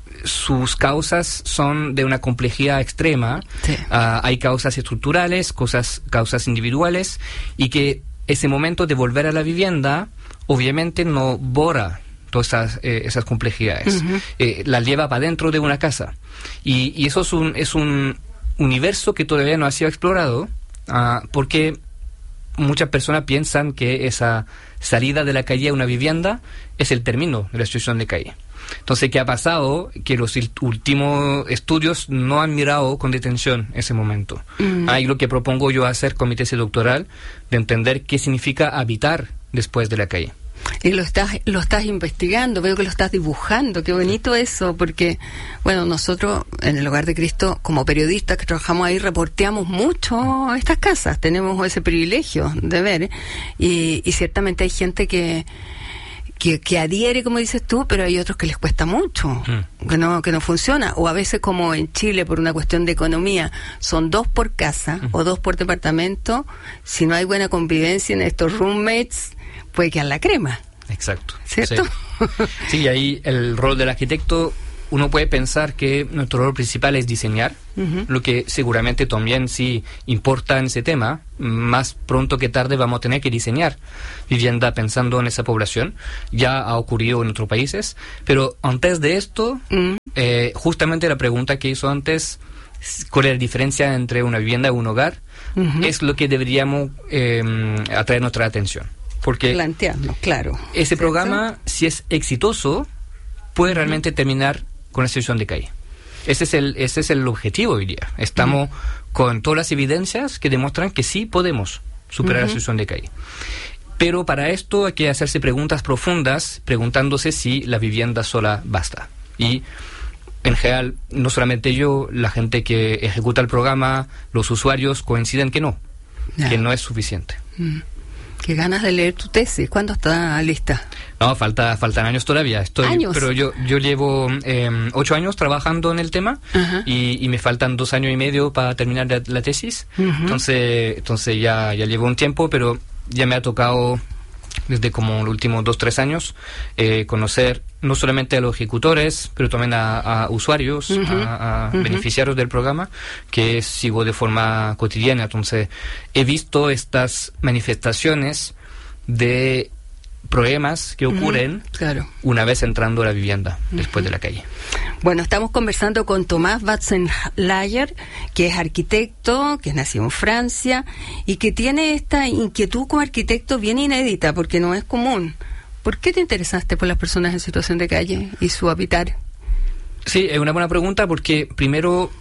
sus causas son de una complejidad extrema. Sí. Uh, hay causas estructurales, cosas, causas individuales, y que ese momento de volver a la vivienda obviamente no borra todas esas, eh, esas complejidades. Uh-huh. Eh, las lleva para dentro de una casa. Y, y eso es un, es un universo que todavía no ha sido explorado, uh, porque muchas personas piensan que esa salida de la calle a una vivienda es el término de la situación de calle. Entonces, ¿qué ha pasado? Que los últimos estudios no han mirado con detención ese momento. Mm. Ahí lo que propongo yo hacer con mi tesis doctoral, de entender qué significa habitar después de la calle. Y lo estás, lo estás investigando, veo que lo estás dibujando, qué bonito eso, porque, bueno, nosotros en el Hogar de Cristo, como periodistas que trabajamos ahí, reporteamos mucho estas casas, tenemos ese privilegio de ver, ¿eh? y, y ciertamente hay gente que Que, que adhiere, como dices tú, pero hay otros que les cuesta mucho, mm. que no que no funciona. O a veces, como en Chile, por una cuestión de economía, son dos por casa mm. o dos por departamento. Si no hay buena convivencia en estos roommates, puede quedar la crema. Exacto. ¿Cierto? Sí, sí, ahí el rol del arquitecto, uno puede pensar que nuestro rol principal es diseñar, uh-huh. lo que seguramente también sí importa en ese tema. Más pronto que tarde vamos a tener que diseñar vivienda pensando en esa población. Ya ha ocurrido en otros países, pero antes de esto, uh-huh. eh, justamente la pregunta que hizo antes, ¿cuál es la diferencia entre una vivienda y un hogar? Uh-huh. Es lo que deberíamos eh, atraer nuestra atención. Porque plantearnos, claro. Ese ¿cierto? Programa, si es exitoso, puede uh-huh. realmente terminar con la situación de calle. Ese es el ese es el objetivo hoy día. Estamos uh-huh. con todas las evidencias que demuestran que sí podemos superar uh-huh. la situación de calle. Pero para esto hay que hacerse preguntas profundas, preguntándose si la vivienda sola basta. Y en general, no solamente yo, la gente que ejecuta el programa, los usuarios coinciden que no, yeah. que no es suficiente. Uh-huh. Qué ganas de leer tu tesis. ¿Cuándo está lista? No, falta, faltan años todavía. Estoy, ¿Años? Pero yo, yo llevo eh, ocho años trabajando en el tema uh-huh. y, y me faltan dos años y medio para terminar la, la tesis. Uh-huh. Entonces, entonces ya, ya llevo un tiempo, pero ya me ha tocado desde como los últimos dos, tres años eh, conocer no solamente a los ejecutores, pero también a, a usuarios, uh-huh. a, a uh-huh. beneficiarios del programa, que sigo de forma cotidiana. Entonces, he visto estas manifestaciones de problemas que ocurren uh-huh. claro. una vez entrando a la vivienda, uh-huh. después de la calle. Bueno, estamos conversando con Tomás Batzenlager, que es arquitecto, que es nacido en Francia, y que tiene esta inquietud como arquitecto bien inédita, porque no es común. ¿Por qué te interesaste por las personas en situación de calle y su habitar? Sí, es una buena pregunta porque primero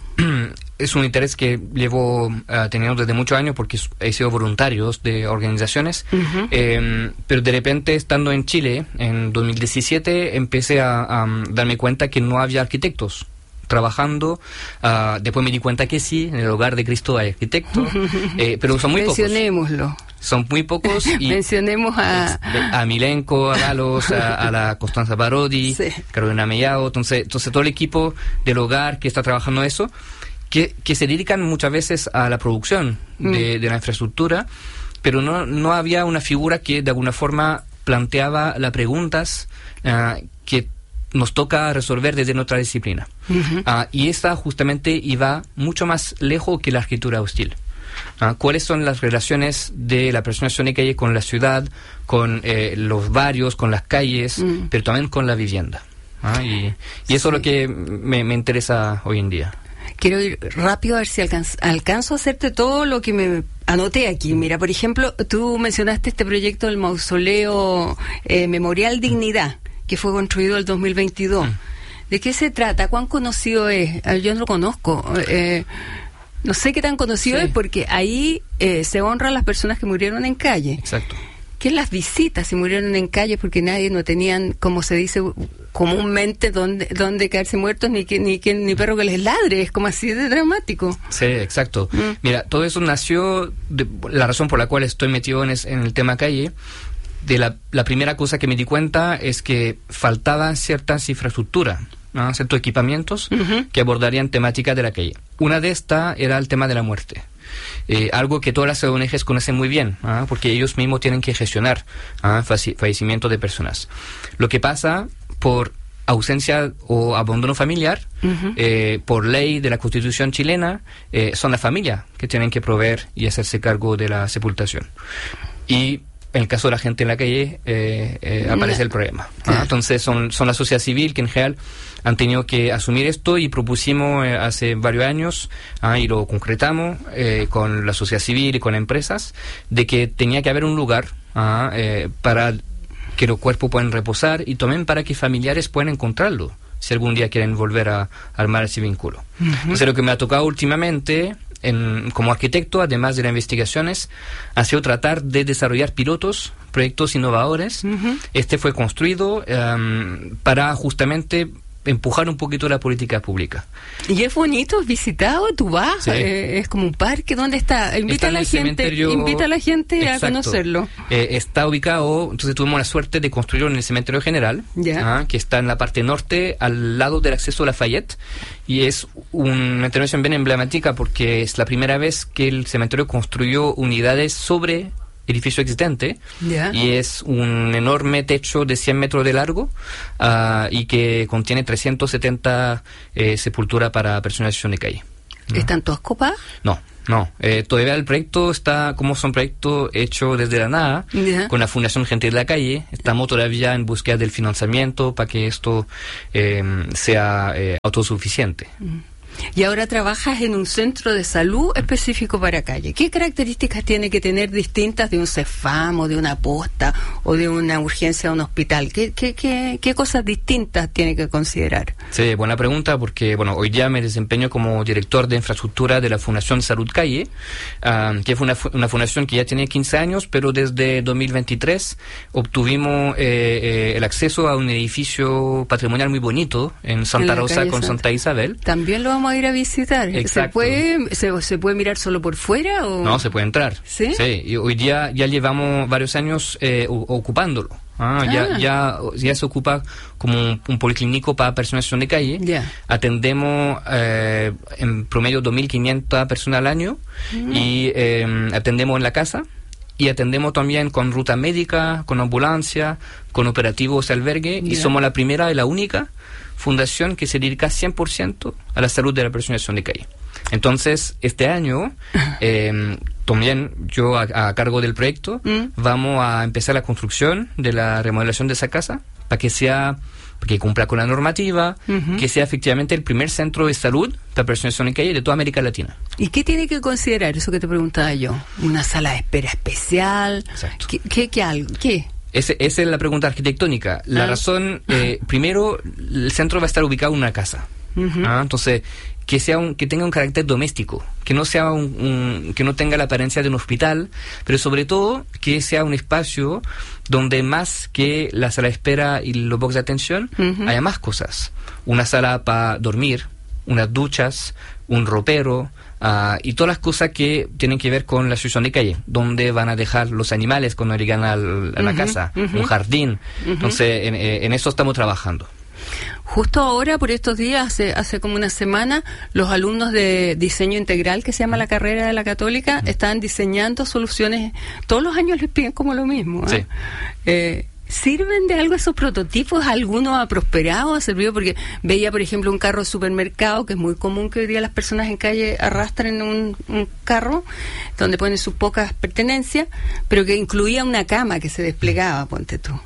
es un interés que llevo uh, teniendo desde muchos años porque he sido voluntario de organizaciones, uh-huh. eh, pero de repente estando en Chile en dos mil diecisiete empecé a, a darme cuenta que no había arquitectos trabajando. Uh, después me di cuenta que sí, en el Hogar de Cristo hay arquitectos, eh, pero son muy pocos. Mencionémoslo. Son muy pocos. Y mencionemos a... A Milenko, a Galos, a, a la Constanza Parodi, sí. Carolina Mellado, entonces, entonces todo el equipo del hogar que está trabajando eso, que, que se dedican muchas veces a la producción mm. de, de la infraestructura, pero no, no había una figura que de alguna forma planteaba las preguntas uh, que nos toca resolver desde nuestra disciplina. Uh-huh. Uh, y esta justamente iba mucho más lejos que la arquitectura hostil. Uh, ¿Cuáles son las relaciones de la persona de calle con la ciudad, con eh, los barrios, con las calles, uh-huh. pero también con la vivienda? Uh, y, y eso sí. es lo que me, me interesa hoy en día. Quiero ir rápido a ver si alcanzo, alcanzo a hacerte todo lo que me anoté aquí. Mira, por ejemplo, tú mencionaste este proyecto del mausoleo eh, Memorial Dignidad, que fue construido el dos mil veintidós. Mm. ¿De qué se trata? ¿Cuán conocido es? Yo no lo conozco. Eh, no sé qué tan conocido sí. es, porque ahí eh, se honra a las personas que murieron en calle. Exacto. ¿Qué las visitas si murieron en calle? Porque nadie, no tenían, como se dice comúnmente, donde, donde quedarse muertos, ni que, ni que ni perro que les ladre. Es como así de dramático. Sí, exacto. Mm. Mira, todo eso nació, de, la razón por la cual estoy metido en, es, en el tema calle. De la, la primera cosa que me di cuenta es que faltaban ciertas infraestructuras, ¿no? Ciertos equipamientos uh-huh. que abordarían temática de la calle. Una de estas era el tema de la muerte. Eh, algo que todas las O N Ges conocen muy bien, ¿ah? porque ellos mismos tienen que gestionar ¿ah? Faci- fallecimiento de personas. Lo que pasa por ausencia o abandono familiar, uh-huh. eh, por ley de la Constitución chilena, eh, son las familias que tienen que proveer y hacerse cargo de la sepultación. Y en el caso de la gente en la calle, eh, eh, aparece el problema. ¿Ah? Entonces, son, son la sociedad civil que en general han tenido que asumir esto y propusimos eh, hace varios años, ¿ah? y lo concretamos eh, con la sociedad civil y con empresas, de que tenía que haber un lugar ah, eh, para que los cuerpos puedan reposar y también para que familiares puedan encontrarlo si algún día quieren volver a armar ese vínculo. Uh-huh. Entonces, lo que me ha tocado últimamente en, como arquitecto, además de las investigaciones, ha sido tratar de desarrollar pilotos, proyectos innovadores. Uh-huh. Este fue construido um, para justamente empujar un poquito la política pública. Y es bonito, es visitado, tú vas, sí. eh, es como un parque, ¿dónde está? Invita está a la gente, cementerio... invita a la gente Exacto. a conocerlo. Eh, está ubicado, entonces tuvimos la suerte de construirlo en el Cementerio General, yeah. ¿ah? que está en la parte norte, al lado del acceso a Lafayette, y es una intervención bien emblemática porque es la primera vez que el cementerio construyó unidades sobre edificio existente, yeah. y es un enorme techo de cien metros de largo uh, y que contiene trescientas setenta eh, sepulturas para personas en situación de calle. ¿Están todas copadas? No, no. Eh, todavía el proyecto está como son proyectos hechos desde la nada, yeah. con la Fundación Gente de la Calle. Estamos todavía en búsqueda del financiamiento para que esto eh, sea eh, autosuficiente. Mm. Y ahora trabajas en un centro de salud específico para calle. ¿Qué características tiene que tener distintas de un CEFAM o de una posta o de una urgencia de un hospital? ¿Qué, qué, qué, qué cosas distintas tiene que considerar? Sí, buena pregunta, porque bueno, hoy día me desempeño como director de infraestructura de la Fundación Salud Calle, uh, que fue una, una fundación que ya tiene quince años, pero desde dos mil veintitrés obtuvimos eh, eh, el acceso a un edificio patrimonial muy bonito en Santa en Rosa con Santa. Santa Isabel. También lo vamos a ir a visitar. Exacto. ¿Se puede, se, se puede mirar solo por fuera? O? No, se puede entrar. ¿Sí? Sí, y hoy día ya llevamos varios años eh, ocupándolo. Ah, Ah. Ya, ya, ya se ocupa como un, un policlínico para personas en situación de calle. Yeah. Atendemos eh, en promedio dos mil quinientas personas al año Mm. y eh, atendemos en la casa. Y atendemos también con ruta médica, con ambulancia, con operativos de albergue. Yeah. Y somos la primera y la única fundación que se dedica cien por ciento a la salud de la persona en situación de calle. Entonces, este año, eh, también yo a, a cargo del proyecto, Mm. vamos a empezar la construcción de la remodelación de esa casa para que sea, que cumpla con la normativa, Ujú. que sea efectivamente el primer centro de salud para personas en situación de calle de toda América Latina. ¿Y qué tiene que considerar eso que te preguntaba yo? ¿Una sala de espera especial? Exacto. ¿Qué? ¿Qué? ¿Qué? Algo? ¿Qué? Ese, esa es la pregunta arquitectónica. La Ah. razón, eh, primero, el centro va a estar ubicado en una casa. Ujú. Ah, entonces, que sea un, que tenga un carácter doméstico, que no sea un, un- que no tenga la apariencia de un hospital, pero sobre todo que sea un espacio donde más que la sala de espera y los box de atención, Ujú. haya más cosas. Una sala para dormir, unas duchas, un ropero, ah, y todas las cosas que tienen que ver con la situación de calle, donde van a dejar los animales cuando llegan al- a la Ujú, casa, ujú. un jardín. Ujú. Entonces, en, eh, en eso estamos trabajando. Justo ahora, por estos días, hace, hace como una semana, los alumnos de diseño integral, que se llama la carrera de la Católica, están diseñando soluciones. Todos los años les piden como lo mismo. ¿eh? Sí. Eh, ¿Sirven de algo esos prototipos? ¿Alguno ha prosperado, ha servido? Porque veía, por ejemplo, un carro de supermercado, que es muy común que hoy día las personas en calle arrastren un, un carro donde ponen sus pocas pertenencias, pero que incluía una cama que se desplegaba, ponte tú.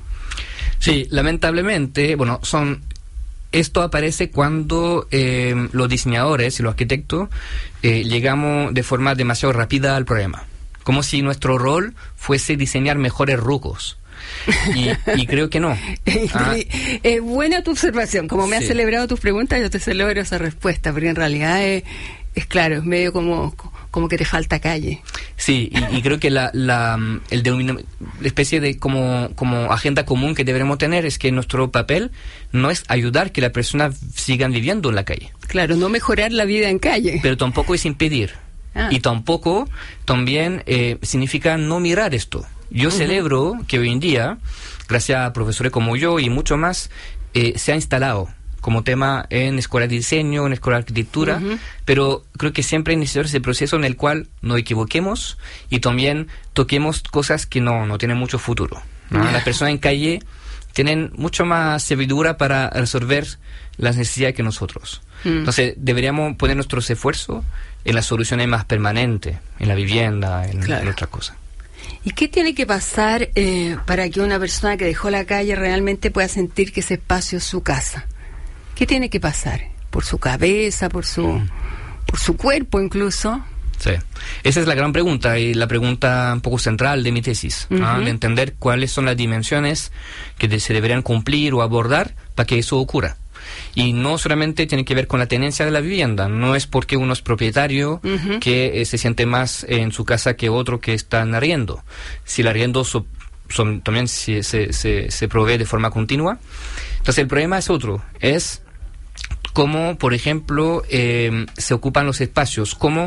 Sí, lamentablemente, bueno, son esto aparece cuando eh, los diseñadores y los arquitectos eh, llegamos de forma demasiado rápida al problema, como si nuestro rol fuese diseñar mejores rucos. Y, y creo que no. Ah, Es buena tu observación. Como me has Sí. celebrado tus preguntas, yo te celebro esa respuesta, porque en realidad es, es claro, es medio como, como que te falta calle. sí, y, y creo que la, la, el denomino- la especie de como, como agenda común que deberemos tener es que nuestro papel no es ayudar que las personas sigan viviendo en la calle, Claro, no mejorar la vida en calle. pero tampoco es impedir. Ah. Y tampoco también eh, significa no mirar esto. Yo Ujú. celebro que hoy en día, gracias a profesores como yo y mucho más, eh, se ha instalado como tema en escuelas de diseño, en escuelas de arquitectura, Ujú. pero creo que siempre es necesario ese proceso en el cual nos equivoquemos y también toquemos cosas que no, no tienen mucho futuro, ¿no? Ya. Las personas en calle tienen mucho más sabiduría para resolver las necesidades que nosotros. Mm. Entonces, deberíamos poner nuestros esfuerzos en las soluciones más permanentes, en la vivienda, en, Claro. en otras cosas. ¿Y qué tiene que pasar eh, para que una persona que dejó la calle realmente pueda sentir que ese espacio es su casa? ¿Qué tiene que pasar? ¿Por su cabeza, por su, por su cuerpo incluso? Sí, esa es la gran pregunta y la pregunta un poco central de mi tesis, uh-huh. ¿ah? de entender cuáles son las dimensiones que de, se deberían cumplir o abordar para que eso ocurra. Y no solamente tiene que ver con la tenencia de la vivienda, no es porque uno es propietario uh-huh. que eh, se siente más en su casa que otro que está en arriendo. Si el arriendo so, son, también se, se, se, se provee de forma continua. Entonces el problema es otro, es cómo, por ejemplo, eh, se ocupan los espacios, cómo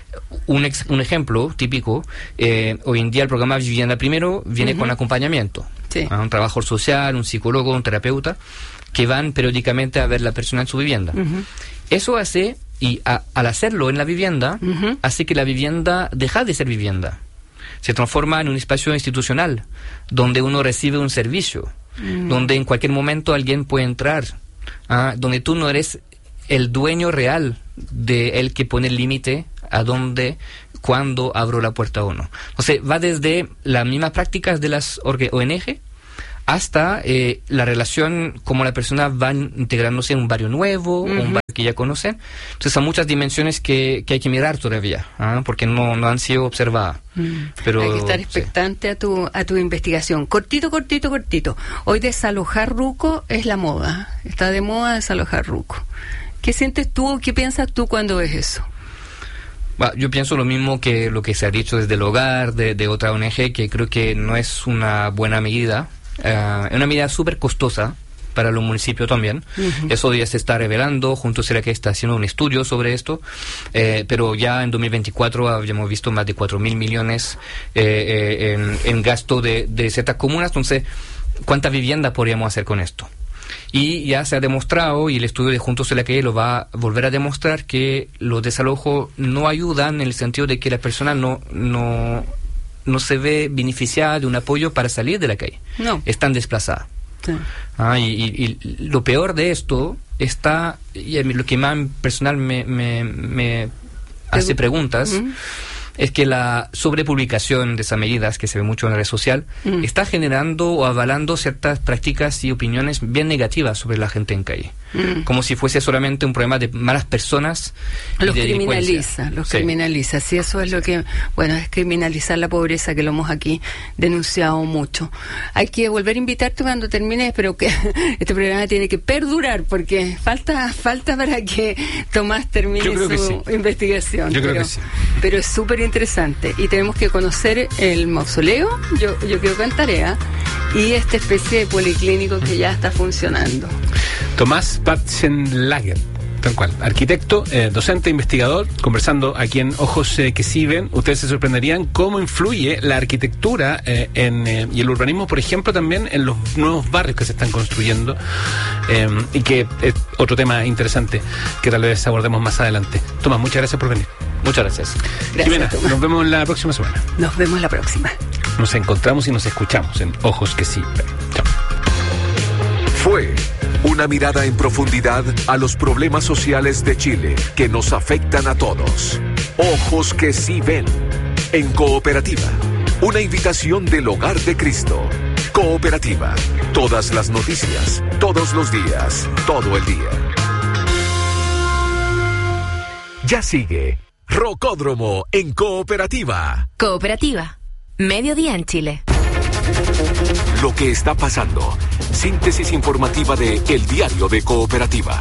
un, ex, un ejemplo típico, eh, hoy en día el programa Vivienda Primero viene uh-huh. con acompañamiento, sí. ¿ah? Un trabajador social, un psicólogo, un terapeuta, que van periódicamente a ver la persona en su vivienda. Uh-huh. Eso hace, y a, al hacerlo en la vivienda, uh-huh. hace que la vivienda deja de ser vivienda. Se transforma en un espacio institucional, donde uno recibe un servicio, uh-huh. donde en cualquier momento alguien puede entrar, ¿ah? Donde tú no eres el dueño real de el que pone el límite a dónde, cuándo abro la puerta o no. Entonces, va desde las mismas prácticas de las O N G hasta eh, la relación como la persona va integrándose en un barrio nuevo, uh-huh. o un barrio que ya conocen. Entonces, son muchas dimensiones que, que hay que mirar todavía, ¿ah? porque no, no han sido observadas. Mm. Pero, hay que estar expectante sí. a tu a tu investigación. Cortito, cortito, cortito. Hoy desalojar ruco es la moda. Está de moda desalojar ruco. ¿Qué sientes tú, qué piensas tú cuando ves eso? Bueno, yo pienso lo mismo que lo que se ha dicho desde el hogar, de, de otra O N G, que creo que no es una buena medida. Uh, es una medida súper costosa para los municipios también. Uh-huh. Eso ya se está revelando, junto a que está haciendo un estudio sobre esto, eh, pero ya en dos mil veinticuatro habíamos visto más de cuatro mil millones eh, eh, en, en gasto de, de ciertas comunas. Entonces, ¿cuánta vivienda podríamos hacer con esto? Y ya se ha demostrado, y el estudio de Juntos en la Calle lo va a volver a demostrar, que los desalojos no ayudan en el sentido de que la persona no... no no se ve beneficiada de un apoyo para salir de la calle. No. Están desplazadas. Sí. Ah, y, y, y lo peor de esto está, y a mí lo que más personal me, me, me hace preguntas, uh-huh. es que la sobrepublicación de esas medidas, que se ve mucho en la red social, uh-huh. está generando o avalando ciertas prácticas y opiniones bien negativas sobre la gente en calle. Uh-huh. Como si fuese solamente un problema de malas personas. Los y de criminaliza, los sí. criminaliza. Sí, eso es lo que, bueno, es criminalizar la pobreza, que lo hemos aquí denunciado mucho. Hay que volver a invitarte cuando termines, pero que este programa tiene que perdurar, porque falta falta para que Tomás termine su sí. investigación. Yo pero, creo que sí. Pero es súper interesante y tenemos que conocer el mausoleo, yo, yo quedo con tarea, y esta especie de policlínico que ya está funcionando. Tomás Batzenlager, tal cual, arquitecto, eh, docente, investigador, conversando aquí en Ojos eh, que sí ven. Ustedes se sorprenderían cómo influye la arquitectura eh, en, eh, y el urbanismo, por ejemplo, también en los nuevos barrios que se están construyendo, eh, y que es otro tema interesante que tal vez abordemos más adelante. Tomás, muchas gracias por venir. Muchas gracias. Gracias, Jimena, Tomás. Nos vemos la próxima semana. Nos vemos la próxima. Nos encontramos y nos escuchamos en Ojos que sí ven. Chao. Fue una mirada en profundidad a los problemas sociales de Chile que nos afectan a todos. Ojos que sí ven. En Cooperativa. Una invitación del Hogar de Cristo. Cooperativa. Todas las noticias, todos los días, todo el día. Ya sigue Rocódromo en Cooperativa. Cooperativa. Mediodía en Chile. Lo que está pasando. Síntesis informativa de El Diario de Cooperativa.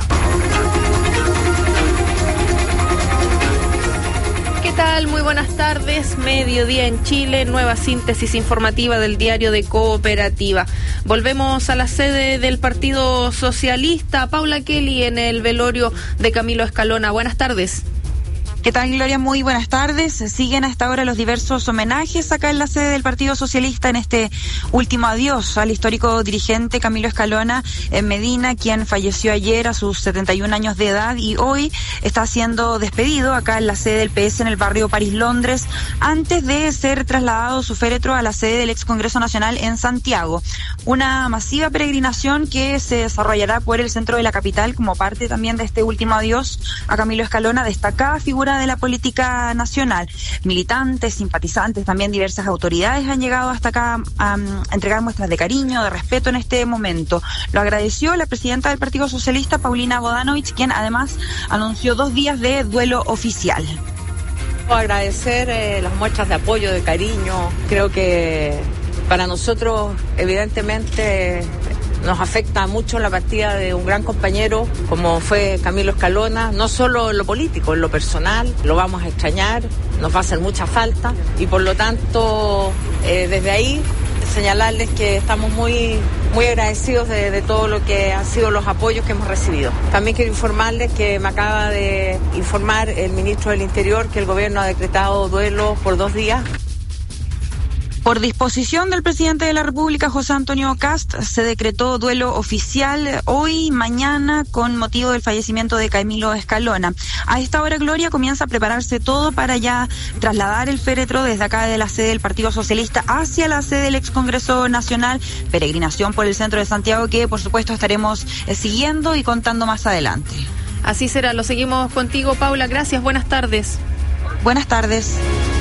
¿Qué tal? Muy buenas tardes. Mediodía en Chile, nueva síntesis informativa del Diario de Cooperativa. Volvemos a la sede del Partido Socialista. Paula Kelly en el velorio de Camilo Escalona. Buenas tardes. ¿Qué tal, Gloria? Muy buenas tardes. Siguen hasta ahora los diversos homenajes acá en la sede del Partido Socialista en este último adiós al histórico dirigente Camilo Escalona en Medina, quien falleció ayer a sus setenta y un años de edad y hoy está siendo despedido acá en la sede del P S en el barrio París, Londres, antes de ser trasladado su féretro a la sede del ex Congreso Nacional en Santiago. Una masiva peregrinación que se desarrollará por el centro de la capital como parte también de este último adiós a Camilo Escalona, destacada figura de la política nacional. Militantes, simpatizantes, también diversas autoridades han llegado hasta acá a, a entregar muestras de cariño, de respeto en este momento. Lo agradeció la presidenta del Partido Socialista, Paulina Bodanovich, quien además anunció dos días de duelo oficial. Agradecer eh, las muestras de apoyo, de cariño. Creo que para nosotros, evidentemente, nos afecta mucho la partida de un gran compañero como fue Camilo Escalona, no solo en lo político, en lo personal, lo vamos a extrañar, nos va a hacer mucha falta y por lo tanto eh, desde ahí señalarles que estamos muy, muy agradecidos de, de todo lo que han sido los apoyos que hemos recibido. También quiero informarles que me acaba de informar el ministro del Interior que el gobierno ha decretado duelo por dos días. Por disposición del presidente de la República, José Antonio Kast, se decretó duelo oficial hoy y mañana con motivo del fallecimiento de Camilo Escalona. A esta hora, Gloria, comienza a prepararse todo para ya trasladar el féretro desde acá de la sede del Partido Socialista hacia la sede del Excongreso Nacional, peregrinación por el centro de Santiago que, por supuesto, estaremos eh, siguiendo y contando más adelante. Así será, lo seguimos contigo, Paula. Gracias, buenas tardes. Buenas tardes.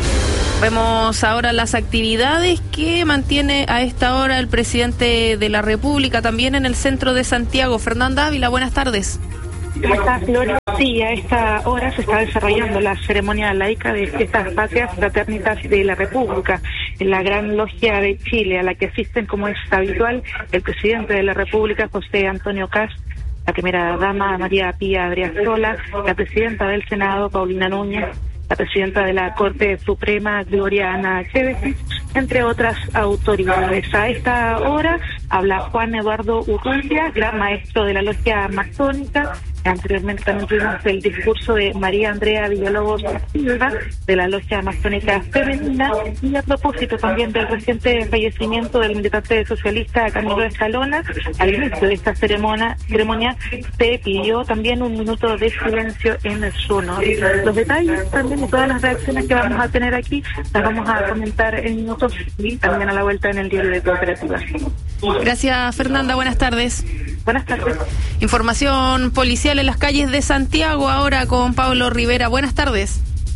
Vemos ahora las actividades que mantiene a esta hora el presidente de la República también en el centro de Santiago. Fernanda Ávila, buenas tardes. ¿Cómo estás, Gloria? Sí, a esta hora se está desarrollando la ceremonia laica de Fiestas Patrias Fraternitas de la República en la Gran Logia de Chile, a la que asisten, como es habitual, el presidente de la República, José Antonio Kast, la primera dama, María Pía Adriasola, la presidenta del Senado, Paulina Núñez, la presidenta de la Corte Suprema, Gloria Ana Chévez, entre otras autoridades. A esta hora habla Juan Eduardo Urrutia, gran maestro de la logia masónica. Anteriormente también tuvimos el discurso de María Andrea Villalobos Silva, de la logia masónica femenina, y a propósito también del reciente fallecimiento del militante socialista Camilo Escalona, al inicio de esta ceremonia, ceremonia se pidió también un minuto de silencio en su honor. Los detalles también y todas las reacciones que vamos a tener aquí las vamos a comentar en minutos y también a la vuelta en el diario de Cooperativa. Gracias, Fernanda. Buenas tardes. Buenas tardes. Información policial en las calles de Santiago ahora con Pablo Rivera. Buenas tardes.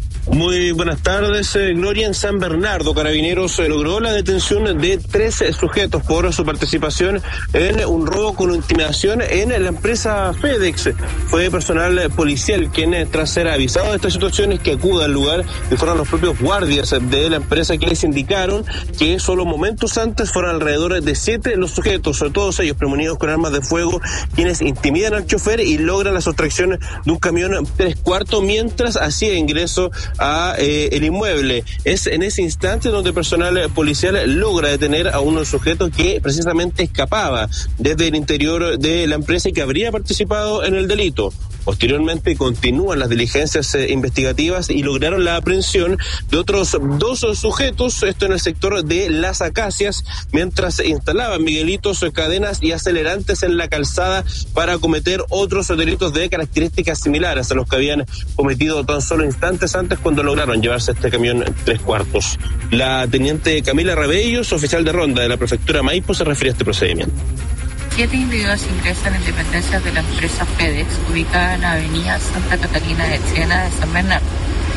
Muy buenas tardes, eh, Gloria. En San Bernardo, Carabineros eh, logró la detención de trece sujetos por su participación en un robo con intimidación en la empresa FedEx. Fue personal eh, policial quien, eh, tras ser avisado de estas situaciones, que acuda al lugar, y fueron los propios guardias de la empresa que les indicaron que solo momentos antes fueron alrededor de siete los sujetos, todos ellos premonidos con armas de fuego, quienes intimidan al chofer y logran la sustracción de un camión tres cuartos mientras hacía ingreso a eh, el inmueble. Es en ese instante donde personal policial logra detener a un sujeto que precisamente escapaba desde el interior de la empresa y que habría participado en el delito. Posteriormente continúan las diligencias eh, investigativas y lograron la aprehensión de otros dos sujetos, esto en el sector de Las Acacias, mientras instalaban miguelitos, cadenas y acelerantes en la calzada para cometer otros delitos de características similares a los que habían cometido tan solo instantes antes, cuando lograron llevarse este camión tres cuartos. La teniente Camila Rebellos, oficial de ronda de la prefectura Maipo, se refiere a este procedimiento. Siete individuos ingresan en dependencias de la empresa FedEx, ubicada en la avenida Santa Catalina de Siena de San Bernardo,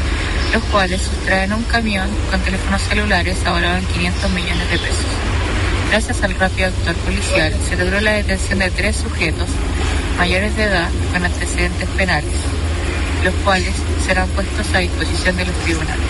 los cuales sustraen un camión con teléfonos celulares valorados en quinientos millones de pesos. Gracias al rápido actuar policial, se logró la detención de tres sujetos mayores de edad con antecedentes penales, los cuales serán puestos a disposición de los tribunales.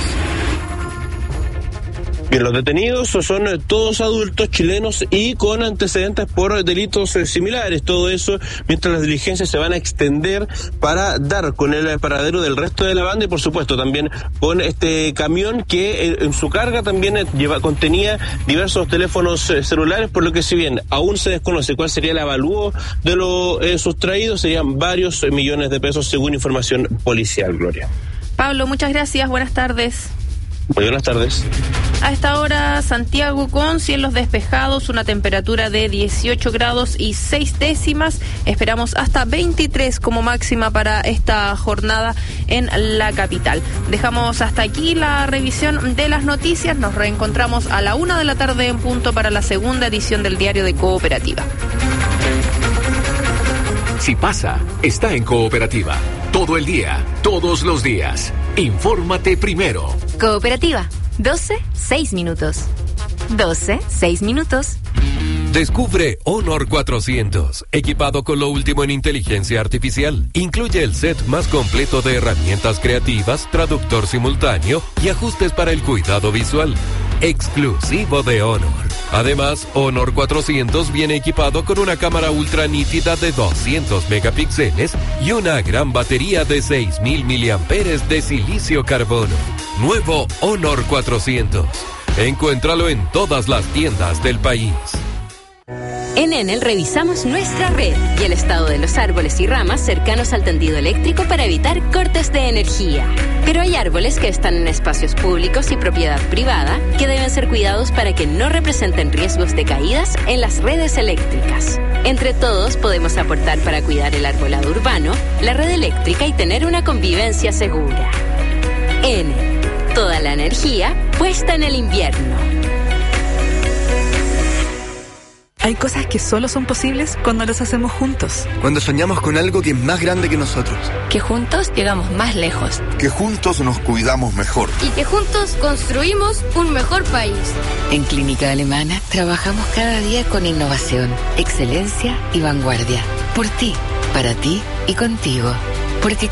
Bien, los detenidos son todos adultos chilenos y con antecedentes por delitos similares. Todo eso mientras las diligencias se van a extender para dar con el paradero del resto de la banda y, por supuesto, también con este camión que en su carga también lleva, contenía diversos teléfonos celulares, por lo que, si bien aún se desconoce cuál sería el avalúo de lo eh, sustraído, serían varios millones de pesos según información policial, Gloria. Pablo, muchas gracias. Buenas tardes. Muy buenas tardes. A esta hora, Santiago con cielos despejados, una temperatura de dieciocho grados y seis décimas. Esperamos hasta veintitrés como máxima para esta jornada en la capital. Dejamos hasta aquí la revisión de las noticias. Nos reencontramos a la una de la tarde en punto para la segunda edición del Diario de Cooperativa. Si pasa, está en Cooperativa. Todo el día, todos los días. Infórmate primero. Cooperativa, doce, seis minutos. doce, seis minutos. Descubre Honor cuatrocientos, equipado con lo último en inteligencia artificial. Incluye el set más completo de herramientas creativas, traductor simultáneo y ajustes para el cuidado visual. Exclusivo de Honor. Además, Honor cuatrocientos viene equipado con una cámara ultra nítida de doscientos megapíxeles y una gran batería de seis mil miliamperios de silicio carbono. Nuevo Honor cuatrocientos. Encuéntralo en todas las tiendas del país. En Enel revisamos nuestra red y el estado de los árboles y ramas cercanos al tendido eléctrico para evitar cortes de energía. Pero hay árboles que están en espacios públicos y propiedad privada que deben ser cuidados para que no representen riesgos de caídas en las redes eléctricas. Entre todos podemos aportar para cuidar el arbolado urbano, la red eléctrica y tener una convivencia segura. Enel, toda la energía puesta en el invierno. Hay cosas que solo son posibles cuando las hacemos juntos. Cuando soñamos con algo que es más grande que nosotros. Que juntos llegamos más lejos. Que juntos nos cuidamos mejor. Y que juntos construimos un mejor país. En Clínica Alemana trabajamos cada día con innovación, excelencia y vanguardia. Por ti, para ti y contigo. Porque